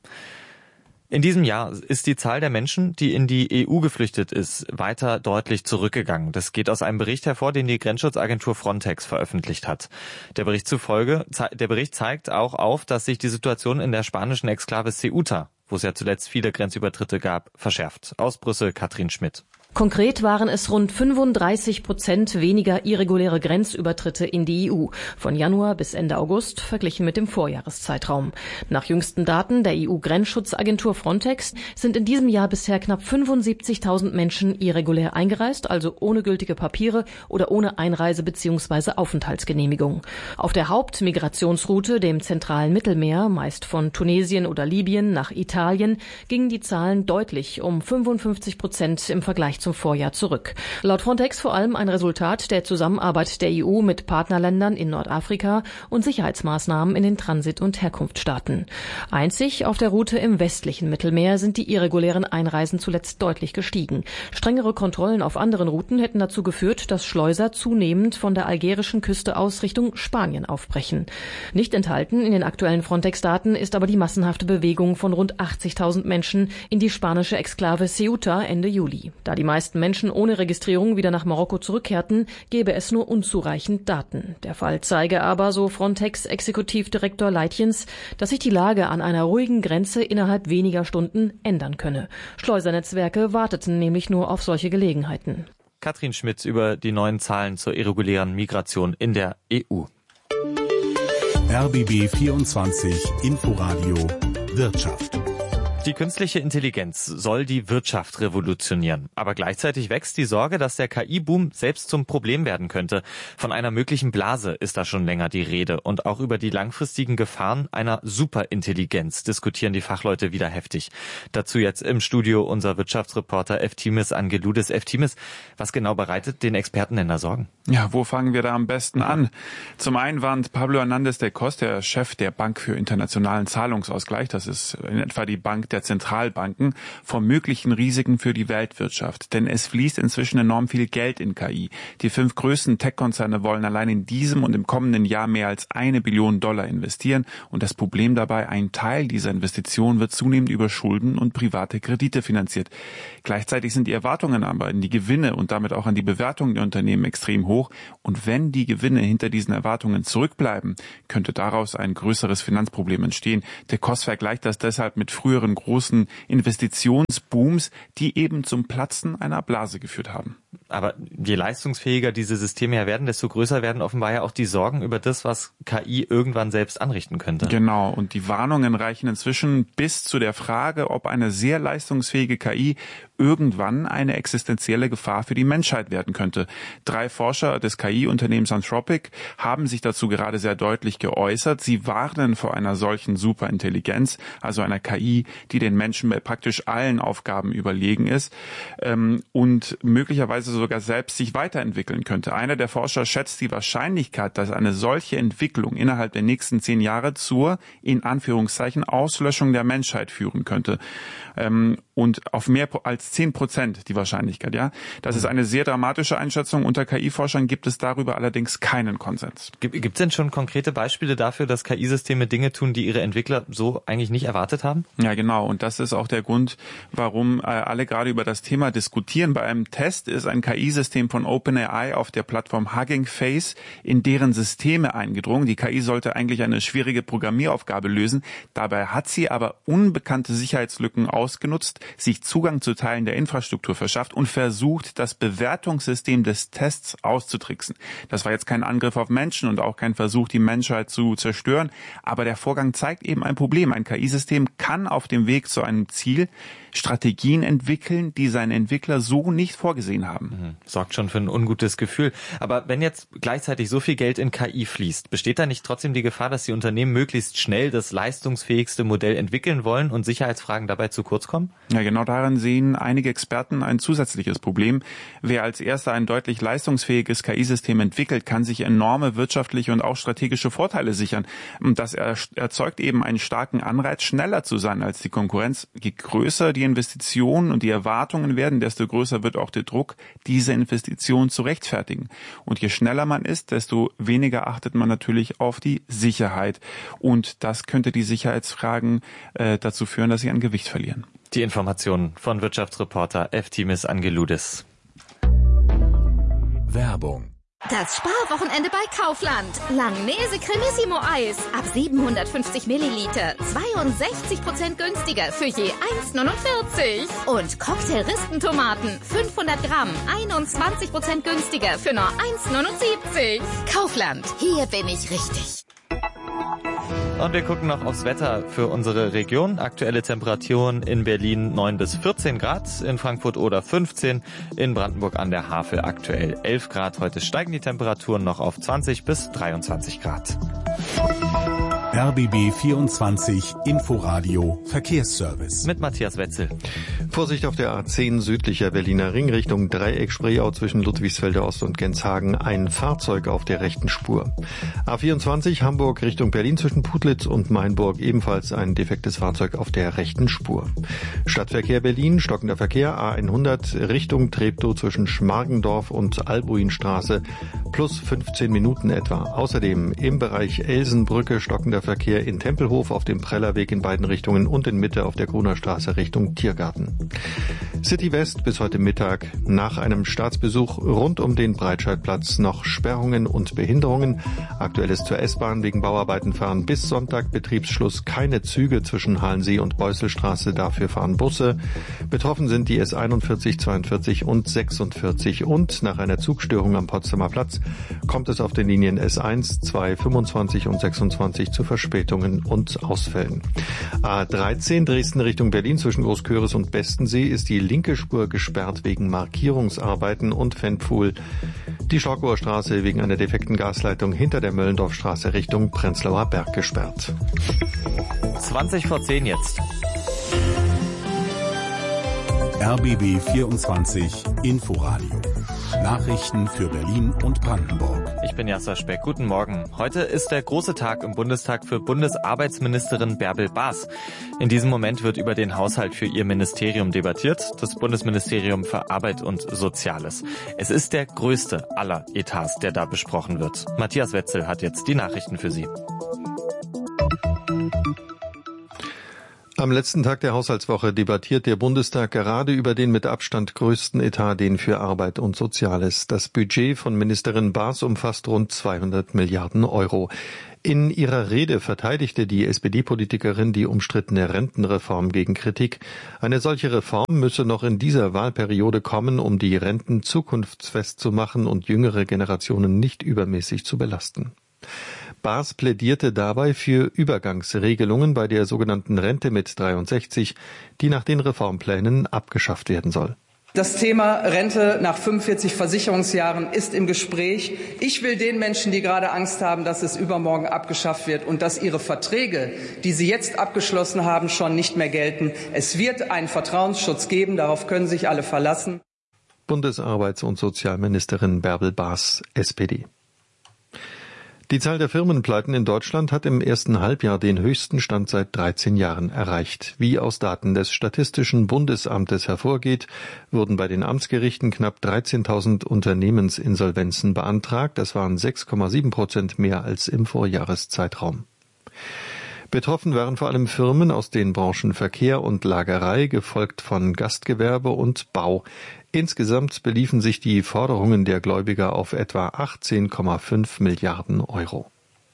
In diesem Jahr ist die Zahl der Menschen, die in die E U geflüchtet ist, weiter deutlich zurückgegangen. Das geht aus einem Bericht hervor, den die Grenzschutzagentur Frontex veröffentlicht hat. Der Bericht zufolge, der Bericht zeigt auch auf, dass sich die Situation in der spanischen Exklave Ceuta, wo es ja zuletzt viele Grenzübertritte gab, verschärft. Aus Brüssel Katrin Schmidt. Konkret waren es rund fünfunddreißig Prozent weniger irreguläre Grenzübertritte in die E U von Januar bis Ende August verglichen mit dem Vorjahreszeitraum. Nach jüngsten Daten der E U-Grenzschutzagentur Frontex sind in diesem Jahr bisher knapp fünfundsiebzigtausend Menschen irregulär eingereist, also ohne gültige Papiere oder ohne Einreise- bzw. Aufenthaltsgenehmigung. Auf der Hauptmigrationsroute, dem zentralen Mittelmeer, meist von Tunesien oder Libyen nach Italien, gingen die Zahlen deutlich um fünfundfünfzig Prozent im Vergleich zum Vorjahr zurück. Laut Frontex vor allem ein Resultat der Zusammenarbeit der E U mit Partnerländern in Nordafrika und Sicherheitsmaßnahmen in den Transit- und Herkunftsstaaten. Einzig auf der Route im westlichen Mittelmeer sind die irregulären Einreisen zuletzt deutlich gestiegen. Strengere Kontrollen auf anderen Routen hätten dazu geführt, dass Schleuser zunehmend von der algerischen Küste aus Richtung Spanien aufbrechen. Nicht enthalten in den aktuellen Frontex-Daten ist aber die massenhafte Bewegung von rund achtzigtausend Menschen in die spanische Exklave Ceuta Ende Juli. Da die meisten Menschen ohne Registrierung wieder nach Marokko zurückkehrten, gebe es nur unzureichend Daten. Der Fall zeige aber, so Frontex-Exekutivdirektor Leitjens, dass sich die Lage an einer ruhigen Grenze innerhalb weniger Stunden ändern könne. Schleusernetzwerke warteten nämlich nur auf solche Gelegenheiten. Katrin Schmidt über die neuen Zahlen zur irregulären Migration in der E U. R B B vierundzwanzig Inforadio Wirtschaft. Die künstliche Intelligenz soll die Wirtschaft revolutionieren. Aber gleichzeitig wächst die Sorge, dass der K I-Boom selbst zum Problem werden könnte. Von einer möglichen Blase ist da schon länger die Rede. Und auch über die langfristigen Gefahren einer Superintelligenz diskutieren die Fachleute wieder heftig. Dazu jetzt im Studio unser Wirtschaftsreporter Eftimis Angeloudis. Eftimis, was genau bereitet den Experten denn da Sorgen? Ja, wo fangen wir da am besten an? Zum einen warnt Pablo Hernández de Cos, der Chef der Bank für internationalen Zahlungsausgleich, das ist in etwa die Bank der Zentralbanken, vor möglichen Risiken für die Weltwirtschaft. Denn es fließt inzwischen enorm viel Geld in K I. Die fünf größten Tech-Konzerne wollen allein in diesem und im kommenden Jahr mehr als eine Billion Dollar investieren. Und das Problem dabei, ein Teil dieser Investitionen wird zunehmend über Schulden und private Kredite finanziert. Gleichzeitig sind die Erwartungen aber an die Gewinne und damit auch an die Bewertung der Unternehmen extrem hoch. Und wenn die Gewinne hinter diesen Erwartungen zurückbleiben, könnte daraus ein größeres Finanzproblem entstehen. Der Cos vergleicht das deshalb mit früheren großen Investitionsbooms, die eben zum Platzen einer Blase geführt haben. Aber je leistungsfähiger diese Systeme ja werden, desto größer werden offenbar ja auch die Sorgen über das, was K I irgendwann selbst anrichten könnte. Genau, und die Warnungen reichen inzwischen bis zu der Frage, ob eine sehr leistungsfähige K I irgendwann eine existenzielle Gefahr für die Menschheit werden könnte. Drei Forscher des K I-Unternehmens Anthropic haben sich dazu gerade sehr deutlich geäußert. Sie warnen vor einer solchen Superintelligenz, also einer K I, die den Menschen bei praktisch allen Aufgaben überlegen ist ähm, und möglicherweise sogar selbst sich weiterentwickeln könnte. Einer der Forscher schätzt die Wahrscheinlichkeit, dass eine solche Entwicklung innerhalb der nächsten zehn Jahre zur, in Anführungszeichen, Auslöschung der Menschheit führen könnte. Ähm, und auf mehr als zehn Prozent die Wahrscheinlichkeit, ja. Das ist eine sehr dramatische Einschätzung. Unter K I-Forschern gibt es darüber allerdings keinen Konsens. Gibt es denn schon konkrete Beispiele dafür, dass K I-Systeme Dinge tun, die ihre Entwickler so eigentlich nicht erwartet haben? Ja, genau. Und das ist auch der Grund, warum äh, alle gerade über das Thema diskutieren. Bei einem Test ist ein K I-System von OpenAI auf der Plattform Hugging Face in deren Systeme eingedrungen. Die K I sollte eigentlich eine schwierige Programmieraufgabe lösen. Dabei hat sie aber unbekannte Sicherheitslücken ausgenutzt, sich Zugang zu Teilen der Infrastruktur verschafft und versucht, das Bewertungssystem des Tests auszutricksen. Das war jetzt kein Angriff auf Menschen und auch kein Versuch, die Menschheit zu zerstören. Aber der Vorgang zeigt eben ein Problem. Ein K I-System kann auf dem Weg zu einem Ziel Strategien entwickeln, die seine Entwickler so nicht vorgesehen haben. Mhm. Sorgt schon für ein ungutes Gefühl. Aber wenn jetzt gleichzeitig so viel Geld in K I fließt, besteht da nicht trotzdem die Gefahr, dass die Unternehmen möglichst schnell das leistungsfähigste Modell entwickeln wollen und Sicherheitsfragen dabei zu kurz kommen? Ja, genau darin sehen einige Experten ein zusätzliches Problem. Wer als erster ein deutlich leistungsfähiges K I-System entwickelt, kann sich enorme wirtschaftliche und auch strategische Vorteile sichern. Das erzeugt eben einen starken Anreiz, schneller zu sein als die Konkurrenz. Je größer die Investitionen und die Erwartungen werden, desto größer wird auch der Druck, diese Investitionen zu rechtfertigen. Und je schneller man ist, desto weniger achtet man natürlich auf die Sicherheit. Und das könnte die Sicherheitsfragen äh, dazu führen, dass sie an Gewicht verlieren. Die Informationen von Wirtschaftsreporter Eftimis Angeloudis. Werbung. Das Sparwochenende bei Kaufland. Langnese Cremissimo Eis. Ab siebenhundertfünfzig Milliliter. zweiundsechzig Prozent günstiger für je eins neunundvierzig. Und Cocktail-Ristentomaten. fünfhundert Gramm. einundzwanzig Prozent günstiger für nur eins neunundsiebzig. Kaufland. Hier bin ich richtig. Und wir gucken noch aufs Wetter für unsere Region. Aktuelle Temperaturen in Berlin neun bis vierzehn Grad, in Frankfurt oder fünfzehn, in Brandenburg an der Havel aktuell elf Grad. Heute steigen die Temperaturen noch auf zwanzig bis dreiundzwanzig Grad. R B B vierundzwanzig Inforadio Verkehrsservice. Mit Matthias Wetzel. Vorsicht auf der A zehn südlicher Berliner Ring Richtung Dreieck-Spreeau zwischen Ludwigsfelder Ost und Genshagen. Ein Fahrzeug auf der rechten Spur. A vierundzwanzig Hamburg Richtung Berlin zwischen Putlitz und Mainburg. Ebenfalls ein defektes Fahrzeug auf der rechten Spur. Stadtverkehr Berlin, stockender Verkehr. A hundert Richtung Treptow zwischen Schmargendorf und Albuinstraße. Plus fünfzehn Minuten etwa. Außerdem im Bereich Elsenbrücke stockender Verkehr in Tempelhof auf dem Prellerweg in beiden Richtungen und in Mitte auf der Gruner Straße Richtung Tiergarten. City West bis heute Mittag. Nach einem Staatsbesuch rund um den Breitscheidplatz noch Sperrungen und Behinderungen. Aktuell ist zur S-Bahn wegen Bauarbeiten fahren bis Sonntag Betriebsschluss keine Züge zwischen Halensee und Beuselstraße. Dafür fahren Busse. Betroffen sind die S einundvierzig, zweiundvierzig und sechsundvierzig. Und nach einer Zugstörung am Potsdamer Platz kommt es auf den Linien S eins, zwei, fünfundzwanzig und sechsundzwanzig zu Verspätungen und Ausfällen. A dreizehn Dresden Richtung Berlin zwischen Großköris und Bestensee ist die linke Spur gesperrt wegen Markierungsarbeiten und Fenpfuhl. Die Schorkower Straße wegen einer defekten Gasleitung hinter der Möllendorfstraße Richtung Prenzlauer Berg gesperrt. zwanzig vor zehn jetzt. R B B vierundzwanzig Inforadio. Nachrichten für Berlin und Brandenburg. Ich bin Jasser Speck. Guten Morgen. Heute ist der große Tag im Bundestag für Bundesarbeitsministerin Bärbel Baas. In diesem Moment wird über den Haushalt für ihr Ministerium debattiert, das Bundesministerium für Arbeit und Soziales. Es ist der größte aller Etats, der da besprochen wird. Matthias Wetzel hat jetzt die Nachrichten für Sie. Am letzten Tag der Haushaltswoche debattiert der Bundestag gerade über den mit Abstand größten Etat, den für Arbeit und Soziales. Das Budget von Ministerin Baas umfasst rund zweihundert Milliarden Euro. In ihrer Rede verteidigte die S P D-Politikerin die umstrittene Rentenreform gegen Kritik. Eine solche Reform müsse noch in dieser Wahlperiode kommen, um die Renten zukunftsfest zu machen und jüngere Generationen nicht übermäßig zu belasten. Baas plädierte dabei für Übergangsregelungen bei der sogenannten Rente mit dreiundsechzig, die nach den Reformplänen abgeschafft werden soll. Das Thema Rente nach fünfundvierzig Versicherungsjahren ist im Gespräch. Ich will den Menschen, die gerade Angst haben, dass es übermorgen abgeschafft wird und dass ihre Verträge, die sie jetzt abgeschlossen haben, schon nicht mehr gelten. Es wird einen Vertrauensschutz geben, darauf können sich alle verlassen. Bundesarbeits- und Sozialministerin Bärbel Baas, S P D. Die Zahl der Firmenpleiten in Deutschland hat im ersten Halbjahr den höchsten Stand seit dreizehn Jahren erreicht. Wie aus Daten des Statistischen Bundesamtes hervorgeht, wurden bei den Amtsgerichten knapp dreizehntausend Unternehmensinsolvenzen beantragt. Das waren sechs Komma sieben Prozent mehr als im Vorjahreszeitraum. Betroffen waren vor allem Firmen aus den Branchen Verkehr und Lagerei, gefolgt von Gastgewerbe und Bau. Insgesamt beliefen sich die Forderungen der Gläubiger auf etwa achtzehn Komma fünf Milliarden Euro.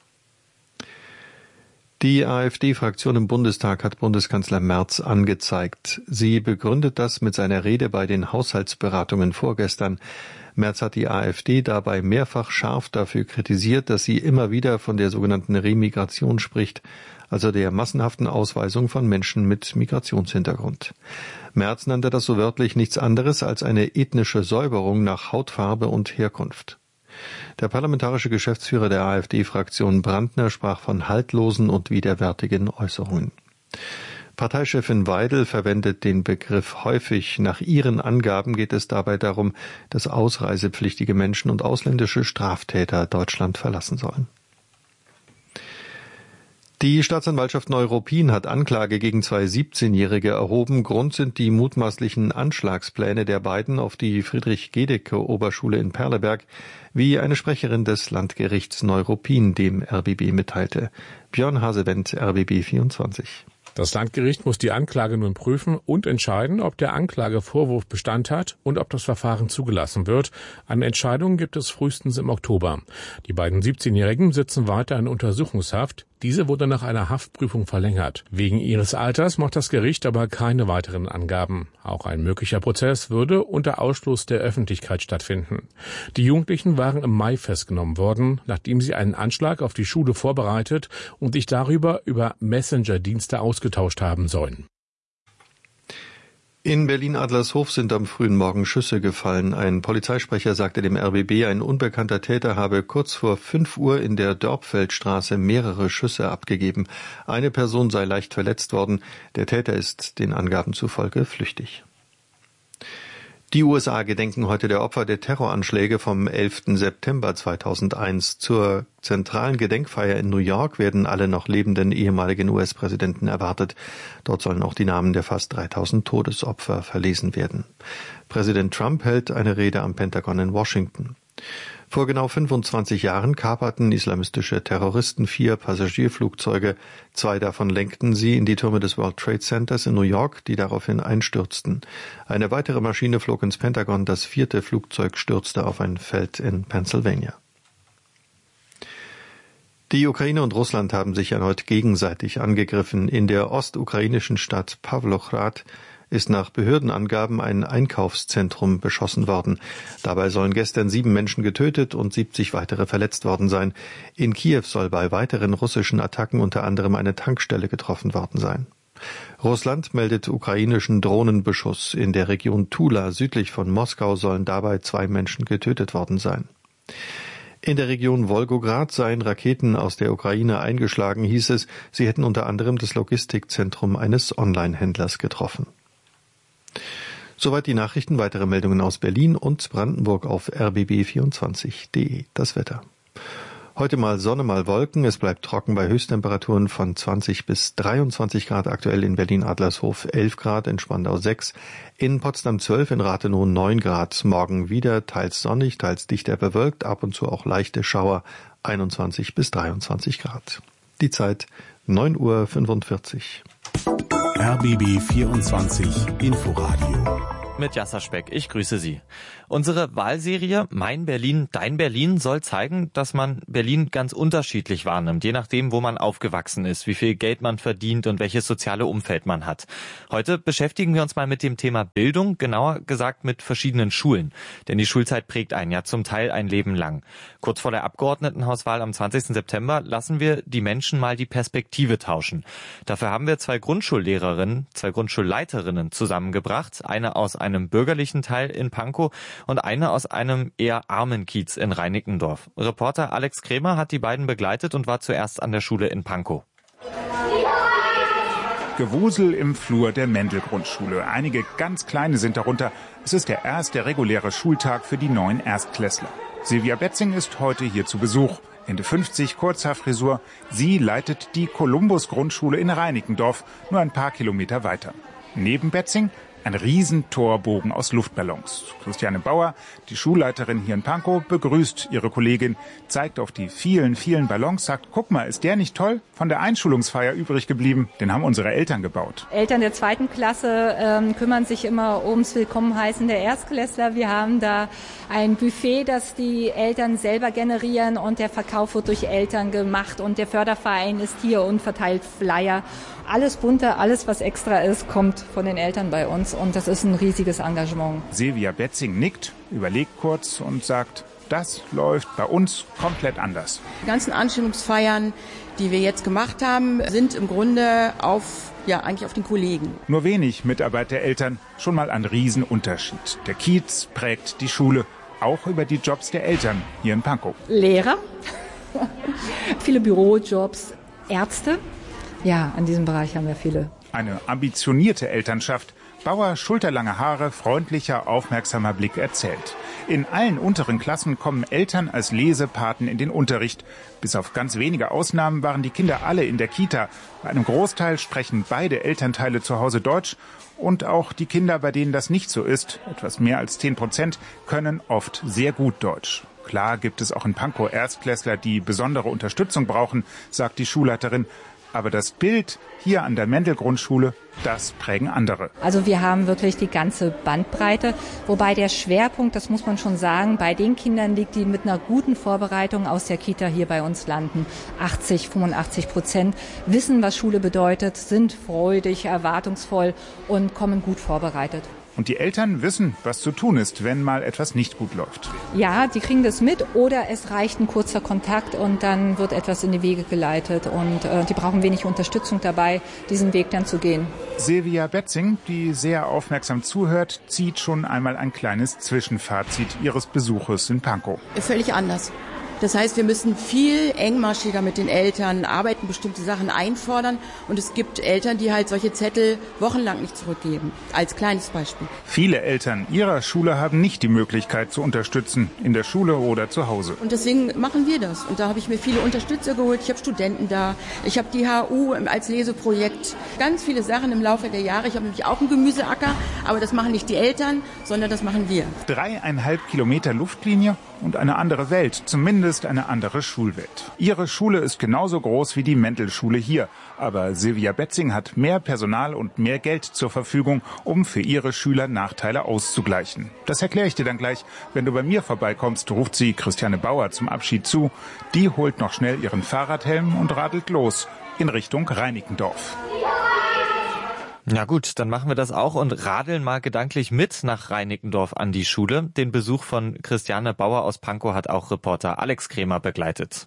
Die AfD-Fraktion im Bundestag hat Bundeskanzler Merz angezeigt. Sie begründet das mit seiner Rede bei den Haushaltsberatungen vorgestern. Merz hat die AfD dabei mehrfach scharf dafür kritisiert, dass sie immer wieder von der sogenannten Remigration spricht, also der massenhaften Ausweisung von Menschen mit Migrationshintergrund. Merz nannte das so wörtlich nichts anderes als eine ethnische Säuberung nach Hautfarbe und Herkunft. Der parlamentarische Geschäftsführer der AfD-Fraktion Brandner sprach von haltlosen und widerwärtigen Äußerungen. Parteichefin Weidel verwendet den Begriff häufig. Nach ihren Angaben geht es dabei darum, dass ausreisepflichtige Menschen und ausländische Straftäter Deutschland verlassen sollen. Die Staatsanwaltschaft Neuruppin hat Anklage gegen zwei siebzehnjährige erhoben. Grund sind die mutmaßlichen Anschlagspläne der beiden auf die Friedrich-Gedecke-Oberschule in Perleberg, wie eine Sprecherin des Landgerichts Neuruppin dem R B B mitteilte. Björn Hasewendt, R B B vierundzwanzig. Das Landgericht muss die Anklage nun prüfen und entscheiden, ob der Anklagevorwurf Bestand hat und ob das Verfahren zugelassen wird. Eine Entscheidung gibt es frühestens im Oktober. Die beiden siebzehnjährigen sitzen weiter in Untersuchungshaft. Diese wurde nach einer Haftprüfung verlängert. Wegen ihres Alters macht das Gericht aber keine weiteren Angaben. Auch ein möglicher Prozess würde unter Ausschluss der Öffentlichkeit stattfinden. Die Jugendlichen waren im Mai festgenommen worden, nachdem sie einen Anschlag auf die Schule vorbereitet und sich darüber über Messenger-Dienste ausgetauscht haben sollen. In Berlin-Adlershof sind am frühen Morgen Schüsse gefallen. Ein Polizeisprecher sagte dem R B B, ein unbekannter Täter habe kurz vor fünf Uhr in der Dörpfeldstraße mehrere Schüsse abgegeben. Eine Person sei leicht verletzt worden. Der Täter ist den Angaben zufolge flüchtig. Die U S A gedenken heute der Opfer der Terroranschläge vom elften September zweitausendeins. Zur zentralen Gedenkfeier in New York werden alle noch lebenden ehemaligen U S-Präsidenten erwartet. Dort sollen auch die Namen der fast dreitausend Todesopfer verlesen werden. Präsident Trump hält eine Rede am Pentagon in Washington. Vor genau fünfundzwanzig Jahren kaperten islamistische Terroristen vier Passagierflugzeuge. Zwei davon lenkten sie in die Türme des World Trade Centers in New York, die daraufhin einstürzten. Eine weitere Maschine flog ins Pentagon, das vierte Flugzeug stürzte auf ein Feld in Pennsylvania. Die Ukraine und Russland haben sich erneut gegenseitig angegriffen. In der ostukrainischen Stadt Pawlochrad ist nach Behördenangaben ein Einkaufszentrum beschossen worden. Dabei sollen gestern sieben Menschen getötet und siebzig weitere verletzt worden sein. In Kiew soll bei weiteren russischen Attacken unter anderem eine Tankstelle getroffen worden sein. Russland meldet ukrainischen Drohnenbeschuss. In der Region Tula südlich von Moskau sollen dabei zwei Menschen getötet worden sein. In der Region Wolgograd seien Raketen aus der Ukraine eingeschlagen, hieß es. Sie hätten unter anderem das Logistikzentrum eines Online-Händlers getroffen. Soweit die Nachrichten. Weitere Meldungen aus Berlin und Brandenburg auf r b b vierundzwanzig punkt d e. Das Wetter. Heute mal Sonne, mal Wolken. Es bleibt trocken bei Höchsttemperaturen von zwanzig bis dreiundzwanzig Grad. Aktuell in Berlin-Adlershof elf Grad, in Spandau sechs, in Potsdam zwölf, in Rathenow neun Grad. Morgen wieder teils sonnig, teils dichter bewölkt, ab und zu auch leichte Schauer, einundzwanzig bis dreiundzwanzig Grad. Die Zeit neun Uhr fünfundvierzig. R B B vierundzwanzig Inforadio. Mit Jasser Speck, ich grüße Sie. Unsere Wahlserie Mein Berlin, Dein Berlin soll zeigen, dass man Berlin ganz unterschiedlich wahrnimmt, je nachdem, wo man aufgewachsen ist, wie viel Geld man verdient und welches soziale Umfeld man hat. Heute beschäftigen wir uns mal mit dem Thema Bildung, genauer gesagt mit verschiedenen Schulen. Denn die Schulzeit prägt einen ja zum Teil ein Leben lang. Kurz vor der Abgeordnetenhauswahl am zwanzigsten September lassen wir die Menschen mal die Perspektive tauschen. Dafür haben wir zwei Grundschullehrerinnen, zwei Grundschulleiterinnen zusammengebracht, eine aus einem bürgerlichen Teil in Pankow und eine aus einem eher armen Kiez in Reinickendorf. Reporter Alex Krämer hat die beiden begleitet und war zuerst an der Schule in Pankow. Gewusel im Flur der Mendel-Grundschule. Einige ganz kleine sind darunter. Es ist der erste reguläre Schultag für die neuen Erstklässler. Silvia Betzing ist heute hier zu Besuch. Ende fünfzig, Kurzhaarfrisur. Sie leitet die Columbus-Grundschule in Reinickendorf, nur ein paar Kilometer weiter. Neben Betzing ein Riesentorbogen aus Luftballons. Christiane Bauer, die Schulleiterin hier in Pankow, begrüßt ihre Kollegin, zeigt auf die vielen, vielen Ballons, sagt, guck mal, ist der nicht toll? Von der Einschulungsfeier übrig geblieben. Den haben unsere Eltern gebaut. Eltern der zweiten Klasse ähm, kümmern sich immer ums Willkommenheißen der Erstklässler. Wir haben da ein Buffet, das die Eltern selber generieren und der Verkauf wird durch Eltern gemacht und der Förderverein ist hier und verteilt Flyer. Alles bunte, alles was extra ist, kommt von den Eltern bei uns und das ist ein riesiges Engagement. Silvia Betzing nickt, überlegt kurz und sagt, das läuft bei uns komplett anders. Die ganzen Anstellungsfeiern, die wir jetzt gemacht haben, sind im Grunde auf, ja, eigentlich auf den Kollegen. Nur wenig Mitarbeit der Eltern, schon mal ein Riesenunterschied. Der Kiez prägt die Schule, auch über die Jobs der Eltern hier in Pankow. Lehrer, viele Bürojobs, Ärzte. Ja, in diesem Bereich haben wir viele. Eine ambitionierte Elternschaft. Bauer, schulterlange Haare, freundlicher, aufmerksamer Blick erzählt. In allen unteren Klassen kommen Eltern als Lesepaten in den Unterricht. Bis auf ganz wenige Ausnahmen waren die Kinder alle in der Kita. Bei einem Großteil sprechen beide Elternteile zu Hause Deutsch. Und auch die Kinder, bei denen das nicht so ist, etwas mehr als zehn Prozent, können oft sehr gut Deutsch. Klar gibt es auch in Pankow Erstklässler, die besondere Unterstützung brauchen, sagt die Schulleiterin. Aber das Bild hier an der Mendel-Grundschule, das prägen andere. Also wir haben wirklich die ganze Bandbreite, wobei der Schwerpunkt, das muss man schon sagen, bei den Kindern liegt, die mit einer guten Vorbereitung aus der Kita hier bei uns landen. achtzig, fünfundachtzig Prozent wissen, was Schule bedeutet, sind freudig, erwartungsvoll und kommen gut vorbereitet. Und die Eltern wissen, was zu tun ist, wenn mal etwas nicht gut läuft. Ja, die kriegen das mit oder es reicht ein kurzer Kontakt und dann wird etwas in die Wege geleitet und äh, die brauchen wenig Unterstützung dabei, diesen Weg dann zu gehen. Silvia Betzing, die sehr aufmerksam zuhört, zieht schon einmal ein kleines Zwischenfazit ihres Besuches in Pankow. Völlig anders. Das heißt, wir müssen viel engmaschiger mit den Eltern arbeiten, bestimmte Sachen einfordern. Und es gibt Eltern, die halt solche Zettel wochenlang nicht zurückgeben. Als kleines Beispiel. Viele Eltern ihrer Schule haben nicht die Möglichkeit zu unterstützen, in der Schule oder zu Hause. Und deswegen machen wir das. Und da habe ich mir viele Unterstützer geholt. Ich habe Studenten da. Ich habe die H U als Leseprojekt. Ganz viele Sachen im Laufe der Jahre. Ich habe nämlich auch einen Gemüseacker. Aber das machen nicht die Eltern, sondern das machen wir. Dreieinhalb Kilometer Luftlinie und eine andere Welt, zumindest eine andere Schulwelt. Ihre Schule ist genauso groß wie die Mendel-Schule hier. Aber Silvia Betzing hat mehr Personal und mehr Geld zur Verfügung, um für ihre Schüler Nachteile auszugleichen. Das erkläre ich dir dann gleich. Wenn du bei mir vorbeikommst, ruft sie Christiane Bauer zum Abschied zu. Die holt noch schnell ihren Fahrradhelm und radelt los in Richtung Reinickendorf. Na gut, dann machen wir das auch und radeln mal gedanklich mit nach Reinickendorf an die Schule. Den Besuch von Christiane Bauer aus Pankow hat auch Reporter Alex Kremer begleitet.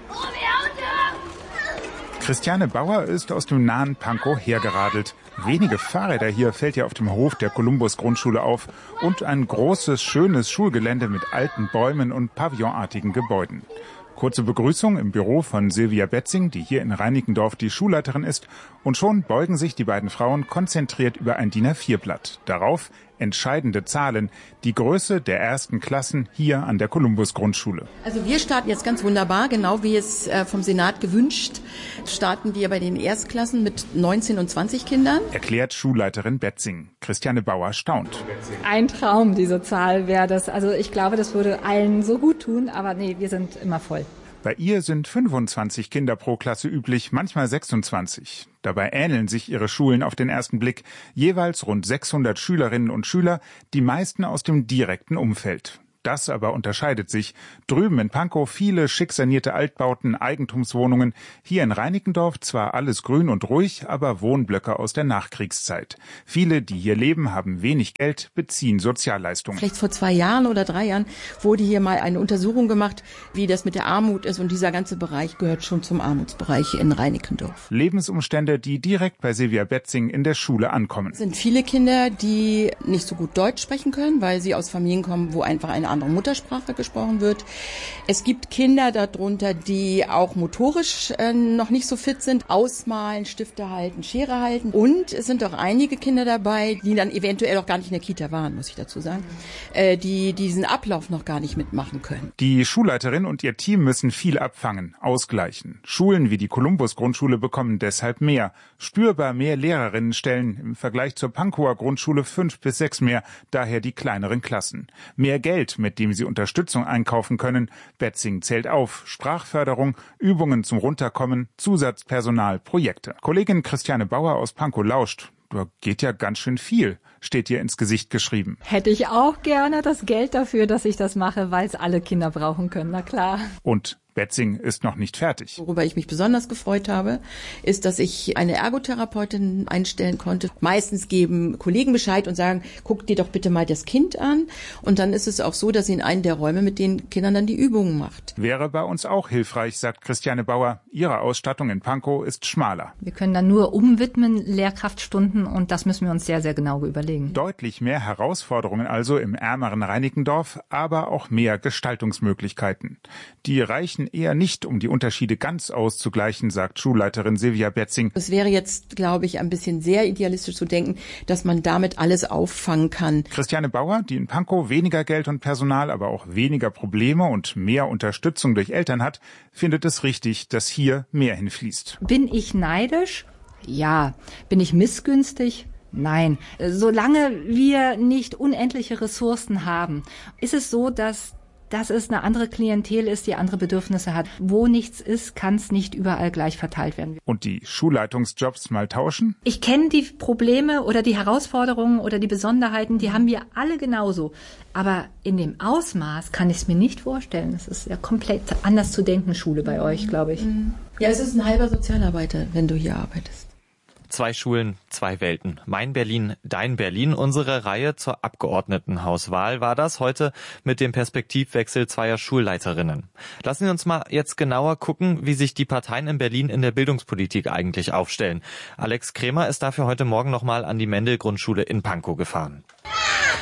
Christiane Bauer ist aus dem nahen Pankow hergeradelt. Wenige Fahrräder hier fällt ihr auf dem Hof der Columbus-Grundschule auf und ein großes, schönes Schulgelände mit alten Bäumen und pavillonartigen Gebäuden. Kurze Begrüßung im Büro von Silvia Betzing, die hier in Reinickendorf die Schulleiterin ist. Und schon beugen sich die beiden Frauen konzentriert über ein D I N A vier Blatt. Darauf entscheidende Zahlen, die Größe der ersten Klassen hier an der Columbus-Grundschule. Also wir starten jetzt ganz wunderbar, genau wie es vom Senat gewünscht, starten wir bei den Erstklassen mit neunzehn und zwanzig Kindern. Erklärt Schulleiterin Betzing. Christiane Bauer staunt. Ein Traum, diese Zahl wäre das. Also ich glaube, das würde allen so gut tun, aber nee, wir sind immer voll. Bei ihr sind fünfundzwanzig Kinder pro Klasse üblich, manchmal sechsundzwanzig. Dabei ähneln sich ihre Schulen auf den ersten Blick. Jeweils rund sechshundert Schülerinnen und Schüler, die meisten aus dem direkten Umfeld. Das aber unterscheidet sich. Drüben in Pankow viele schick sanierte Altbauten, Eigentumswohnungen. Hier in Reinickendorf zwar alles grün und ruhig, aber Wohnblöcke aus der Nachkriegszeit. Viele, die hier leben, haben wenig Geld, beziehen Sozialleistungen. Vielleicht vor zwei Jahren oder drei Jahren wurde hier mal eine Untersuchung gemacht, wie das mit der Armut ist. Und dieser ganze Bereich gehört schon zum Armutsbereich in Reinickendorf. Lebensumstände, die direkt bei Silvia Betzing in der Schule ankommen. Es sind viele Kinder, die nicht so gut Deutsch sprechen können, weil sie aus Familien kommen, wo einfach eine andere Muttersprache gesprochen wird. Es gibt Kinder darunter, die auch motorisch äh, noch nicht so fit sind, ausmalen, Stifte halten, Schere halten. Und es sind auch einige Kinder dabei, die dann eventuell auch gar nicht in der Kita waren, muss ich dazu sagen, äh, die diesen Ablauf noch gar nicht mitmachen können. Die Schulleiterin und ihr Team müssen viel abfangen, ausgleichen. Schulen wie die Columbus-Grundschule bekommen deshalb mehr. Spürbar mehr Lehrerinnenstellen, im Vergleich zur Pankower Grundschule fünf bis sechs mehr, daher die kleineren Klassen. Mehr Geld, mit dem sie Unterstützung einkaufen können. Betzing zählt auf. Sprachförderung, Übungen zum Runterkommen, Zusatzpersonal, Projekte. Kollegin Christiane Bauer aus Pankow lauscht. Da geht ja ganz schön viel, steht ihr ins Gesicht geschrieben. Hätte ich auch gerne das Geld dafür, dass ich das mache, weil es alle Kinder brauchen können, na klar. Und Betzing ist noch nicht fertig. Worüber ich mich besonders gefreut habe, ist, dass ich eine Ergotherapeutin einstellen konnte. Meistens geben Kollegen Bescheid und sagen, guck dir doch bitte mal das Kind an. Und dann ist es auch so, dass sie in einem der Räume mit den Kindern dann die Übungen macht. Wäre bei uns auch hilfreich, sagt Christiane Bauer. Ihre Ausstattung in Pankow ist schmaler. Wir können dann nur umwidmen, Lehrkraftstunden, und das müssen wir uns sehr, sehr genau überlegen. Deutlich mehr Herausforderungen also im ärmeren Reinickendorf, aber auch mehr Gestaltungsmöglichkeiten. Die reichen eher nicht, um die Unterschiede ganz auszugleichen, sagt Schulleiterin Silvia Betzing. Es wäre jetzt, glaube ich, ein bisschen sehr idealistisch zu denken, dass man damit alles auffangen kann. Christiane Bauer, die in Pankow weniger Geld und Personal, aber auch weniger Probleme und mehr Unterstützung durch Eltern hat, findet es richtig, dass hier mehr hinfließt. Bin ich neidisch? Ja. Bin ich missgünstig? Nein. Solange wir nicht unendliche Ressourcen haben, ist es so, dass dass es eine andere Klientel ist, die andere Bedürfnisse hat. Wo nichts ist, kann es nicht überall gleich verteilt werden. Und die Schulleitungsjobs mal tauschen? Ich kenne die Probleme oder die Herausforderungen oder die Besonderheiten, die haben wir alle genauso. Aber in dem Ausmaß kann ich es mir nicht vorstellen. Es ist ja komplett anders zu denken, Schule bei euch, glaube ich. Ja, es ist ein halber Sozialarbeiter, wenn du hier arbeitest. Zwei Schulen, zwei Welten. Mein Berlin, dein Berlin. Unsere Reihe zur Abgeordnetenhauswahl war das heute mit dem Perspektivwechsel zweier Schulleiterinnen. Lassen Sie uns mal jetzt genauer gucken, wie sich die Parteien in Berlin in der Bildungspolitik eigentlich aufstellen. Alex Kremer ist dafür heute Morgen nochmal an die Mendel-Grundschule in Pankow gefahren.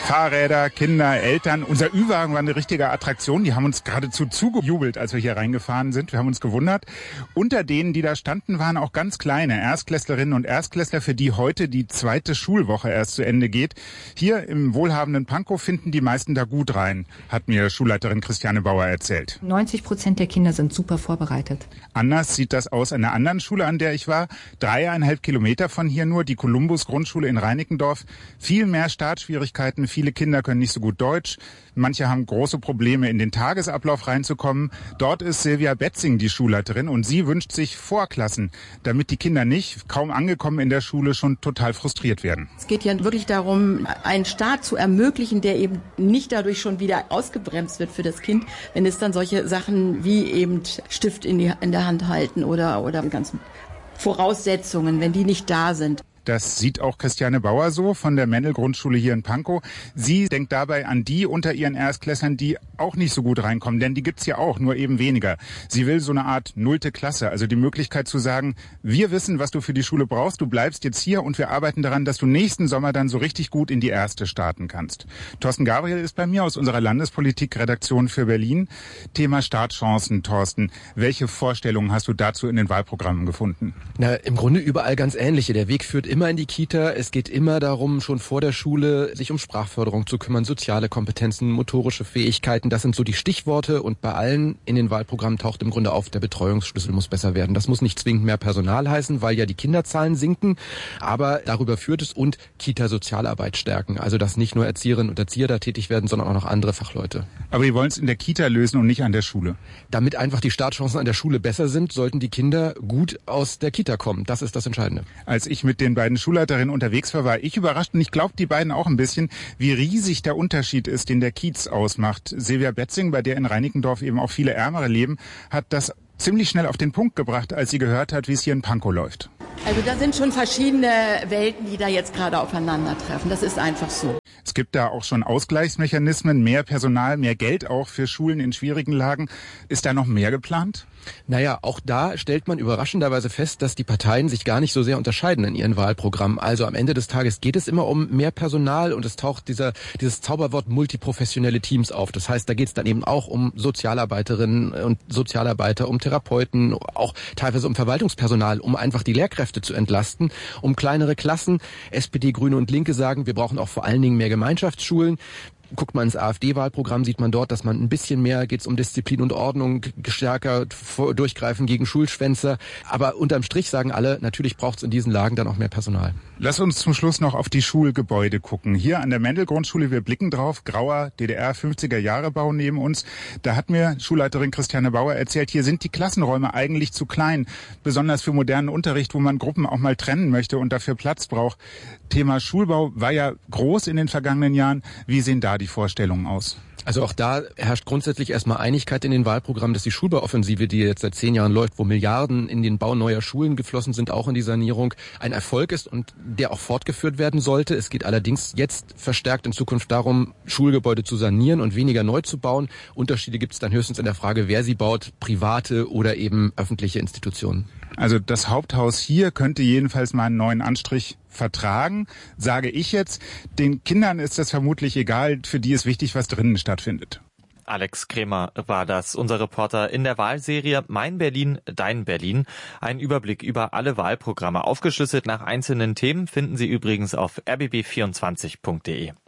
Fahrräder, Kinder, Eltern. Unser Ü-Wagen war eine richtige Attraktion. Die haben uns geradezu zugejubelt, als wir hier reingefahren sind. Wir haben uns gewundert. Unter denen, die da standen, waren auch ganz kleine Erstklässlerinnen und Erstklässler, für die heute die zweite Schulwoche erst zu Ende geht. Hier im wohlhabenden Pankow finden die meisten da gut rein, hat mir Schulleiterin Christiane Bauer erzählt. neunzig Prozent der Kinder sind super vorbereitet. Anders sieht das aus an der anderen Schule, an der ich war. Dreieinhalb Kilometer von hier nur, die Columbus-Grundschule in Reinickendorf. Viel mehr Startschwierigkeiten, viele Kinder können nicht so gut Deutsch. Manche haben große Probleme, in den Tagesablauf reinzukommen. Dort ist Silvia Betzing die Schulleiterin und sie wünscht sich Vorklassen, damit die Kinder nicht, kaum angekommen in der Schule, schon total frustriert werden. Es geht ja wirklich darum, einen Start zu ermöglichen, der eben nicht dadurch schon wieder ausgebremst wird für das Kind, wenn es dann solche Sachen wie eben Stift in, die, in der Hand halten oder, oder die ganzen Voraussetzungen, wenn die nicht da sind. Das sieht auch Christiane Bauer so von der Mendel-Grundschule hier in Pankow. Sie denkt dabei an die unter ihren Erstklässlern, die auch nicht so gut reinkommen, denn die gibt's ja auch, nur eben weniger. Sie will so eine Art nullte Klasse, also die Möglichkeit zu sagen, wir wissen, was du für die Schule brauchst, du bleibst jetzt hier und wir arbeiten daran, dass du nächsten Sommer dann so richtig gut in die erste starten kannst. Thorsten Gabriel ist bei mir aus unserer Landespolitik-Redaktion für Berlin. Thema Startchancen, Thorsten. Welche Vorstellungen hast du dazu in den Wahlprogrammen gefunden? Na, im Grunde überall ganz ähnliche. Der Weg führt immer in die Kita. Es geht immer darum, schon vor der Schule sich um Sprachförderung zu kümmern, soziale Kompetenzen, motorische Fähigkeiten. Das sind so die Stichworte und bei allen in den Wahlprogrammen taucht im Grunde auf, der Betreuungsschlüssel muss besser werden. Das muss nicht zwingend mehr Personal heißen, weil ja die Kinderzahlen sinken, aber darüber führt es und Kita-Sozialarbeit stärken. Also dass nicht nur Erzieherinnen und Erzieher da tätig werden, sondern auch noch andere Fachleute. Aber wir wollen es in der Kita lösen und nicht an der Schule. Damit einfach die Startchancen an der Schule besser sind, sollten die Kinder gut aus der Kita kommen. Das ist das Entscheidende. Als ich mit den beiden Schulleiterinnen unterwegs war, war ich überrascht und ich glaube, die beiden auch ein bisschen, wie riesig der Unterschied ist, den der Kiez ausmacht. Silvia Betzing, bei der in Reinickendorf eben auch viele Ärmere leben, hat das ziemlich schnell auf den Punkt gebracht, als sie gehört hat, wie es hier in Pankow läuft. Also da sind schon verschiedene Welten, die da jetzt gerade aufeinandertreffen. Das ist einfach so. Es gibt da auch schon Ausgleichsmechanismen, mehr Personal, mehr Geld auch für Schulen in schwierigen Lagen. Ist da noch mehr geplant? Naja, auch da stellt man überraschenderweise fest, dass die Parteien sich gar nicht so sehr unterscheiden in ihren Wahlprogrammen. Also am Ende des Tages geht es immer um mehr Personal und es taucht dieser dieses Zauberwort multiprofessionelle Teams auf. Das heißt, da geht es dann eben auch um Sozialarbeiterinnen und Sozialarbeiter, um Therapeuten, auch teilweise um Verwaltungspersonal, um einfach die Lehrkräfte zu entlasten, um kleinere Klassen. S P D, Grüne und Linke sagen, wir brauchen auch vor allen Dingen mehr Gemeinschaftsschulen. Guckt man ins AfD-Wahlprogramm, sieht man dort, dass man ein bisschen mehr, geht es um Disziplin und Ordnung, stärker durchgreifen gegen Schulschwänzer. Aber unterm Strich sagen alle, natürlich braucht es in diesen Lagen dann auch mehr Personal. Lass uns zum Schluss noch auf die Schulgebäude gucken. Hier an der Mendel-Grundschule, wir blicken drauf, grauer D D R-fünfziger-Jahre-Bau neben uns. Da hat mir Schulleiterin Christiane Bauer erzählt, hier sind die Klassenräume eigentlich zu klein, besonders für modernen Unterricht, wo man Gruppen auch mal trennen möchte und dafür Platz braucht. Thema Schulbau war ja groß in den vergangenen Jahren. Wie sehen da die Vorstellungen aus? Also auch da herrscht grundsätzlich erstmal Einigkeit in den Wahlprogrammen, dass die Schulbauoffensive, die jetzt seit zehn Jahren läuft, wo Milliarden in den Bau neuer Schulen geflossen sind, auch in die Sanierung, ein Erfolg ist und der auch fortgeführt werden sollte. Es geht allerdings jetzt verstärkt in Zukunft darum, Schulgebäude zu sanieren und weniger neu zu bauen. Unterschiede gibt es dann höchstens in der Frage, wer sie baut, private oder eben öffentliche Institutionen. Also das Haupthaus hier könnte jedenfalls mal einen neuen Anstrich vertragen, sage ich jetzt. Den Kindern ist das vermutlich egal, für die ist wichtig, was drinnen stattfindet. Alex Kremer war das, unser Reporter in der Wahlserie Mein Berlin, Dein Berlin. Ein Überblick über alle Wahlprogramme, aufgeschlüsselt nach einzelnen Themen, finden Sie übrigens auf r b b vierundzwanzig punkt d e.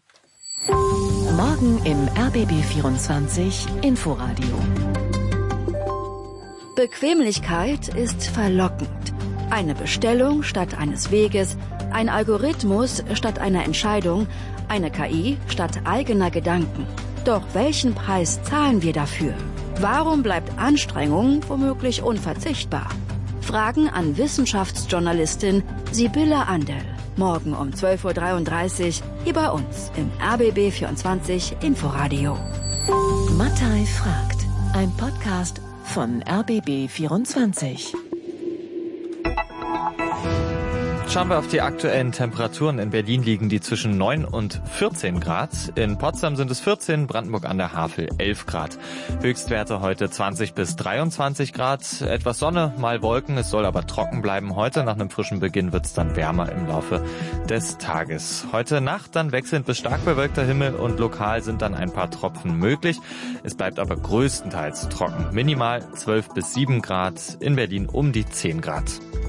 Morgen im R B B vierundzwanzig Inforadio. Bequemlichkeit ist verlockend. Eine Bestellung statt eines Weges, ein Algorithmus statt einer Entscheidung, eine K I statt eigener Gedanken. Doch welchen Preis zahlen wir dafür? Warum bleibt Anstrengung womöglich unverzichtbar? Fragen an Wissenschaftsjournalistin Sibylle Andel. Morgen um zwölf Uhr dreiunddreißig hier bei uns im R B B vierundzwanzig Inforadio. Mattei fragt. Ein Podcast von R B B vierundzwanzig. Schauen wir auf die aktuellen Temperaturen. In Berlin liegen die zwischen neun und vierzehn Grad. In Potsdam sind es vierzehn, Brandenburg an der Havel elf Grad. Höchstwerte heute zwanzig bis dreiundzwanzig Grad. Etwas Sonne, mal Wolken. Es soll aber trocken bleiben heute. Nach einem frischen Beginn wird es dann wärmer im Laufe des Tages. Heute Nacht dann wechselnd bis stark bewölkter Himmel und lokal sind dann ein paar Tropfen möglich. Es bleibt aber größtenteils trocken. Minimal zwölf bis sieben Grad. In Berlin um die zehn Grad.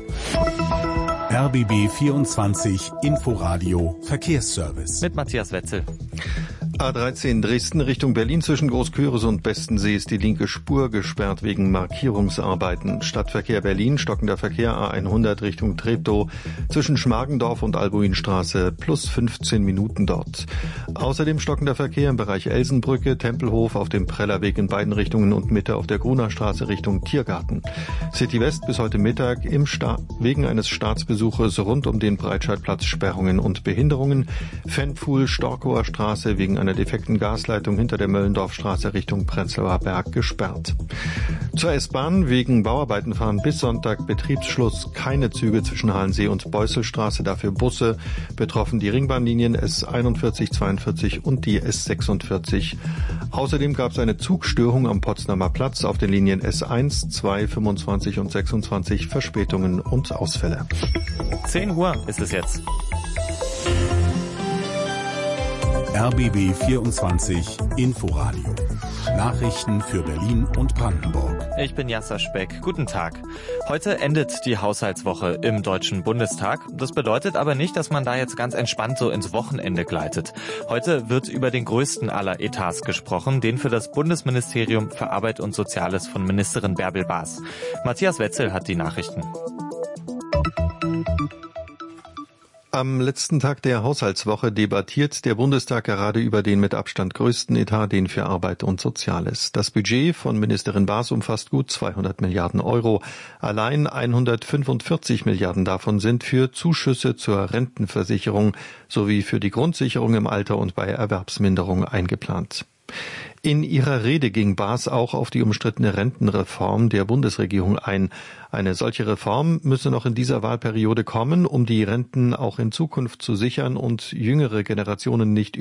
R B B vierundzwanzig Inforadio Verkehrsservice. Mit Matthias Wetzel. A dreizehn Dresden Richtung Berlin zwischen Großküritz und Bestensee ist die linke Spur gesperrt wegen Markierungsarbeiten. Stadtverkehr Berlin, stockender Verkehr A hundert Richtung Treptow zwischen Schmargendorf und Albuinstraße plus fünfzehn Minuten dort. Außerdem stockender Verkehr im Bereich Elsenbrücke, Tempelhof auf dem Prellerweg in beiden Richtungen und Mitte auf der Grunerstraße Richtung Tiergarten. City West bis heute Mittag im Sta- wegen eines Staatsbesuches rund um den Breitscheidplatz Sperrungen und Behinderungen. Fenpfuhl, Storkower Straße wegen einer defekten Gasleitung hinter der Möllendorfstraße Richtung Prenzlauer Berg gesperrt. Zur S-Bahn wegen Bauarbeiten fahren bis Sonntag Betriebsschluss keine Züge zwischen Halensee und Beusselstraße, dafür Busse. Betroffen die Ringbahnlinien S einundvierzig, zweiundvierzig und die S sechsundvierzig. Außerdem gab es eine Zugstörung am Potsdamer Platz auf den Linien S eins, zwei, fünfundzwanzig und sechsundzwanzig, Verspätungen und Ausfälle. zehn Uhr ist es jetzt. R B B vierundzwanzig Inforadio. Nachrichten für Berlin und Brandenburg. Ich bin Jasser Speck. Guten Tag. Heute endet die Haushaltswoche im Deutschen Bundestag. Das bedeutet aber nicht, dass man da jetzt ganz entspannt so ins Wochenende gleitet. Heute wird über den größten aller Etats gesprochen, den für das Bundesministerium für Arbeit und Soziales von Ministerin Bärbel Baas. Matthias Wetzel hat die Nachrichten. Am letzten Tag der Haushaltswoche debattiert der Bundestag gerade über den mit Abstand größten Etat, den für Arbeit und Soziales. Das Budget von Ministerin Baas umfasst gut zweihundert Milliarden Euro. Allein hundertfünfundvierzig Milliarden davon sind für Zuschüsse zur Rentenversicherung sowie für die Grundsicherung im Alter und bei Erwerbsminderung eingeplant. In ihrer Rede ging Baas auch auf die umstrittene Rentenreform der Bundesregierung ein. Eine solche Reform müsse noch in dieser Wahlperiode kommen, um die Renten auch in Zukunft zu sichern und jüngere Generationen nicht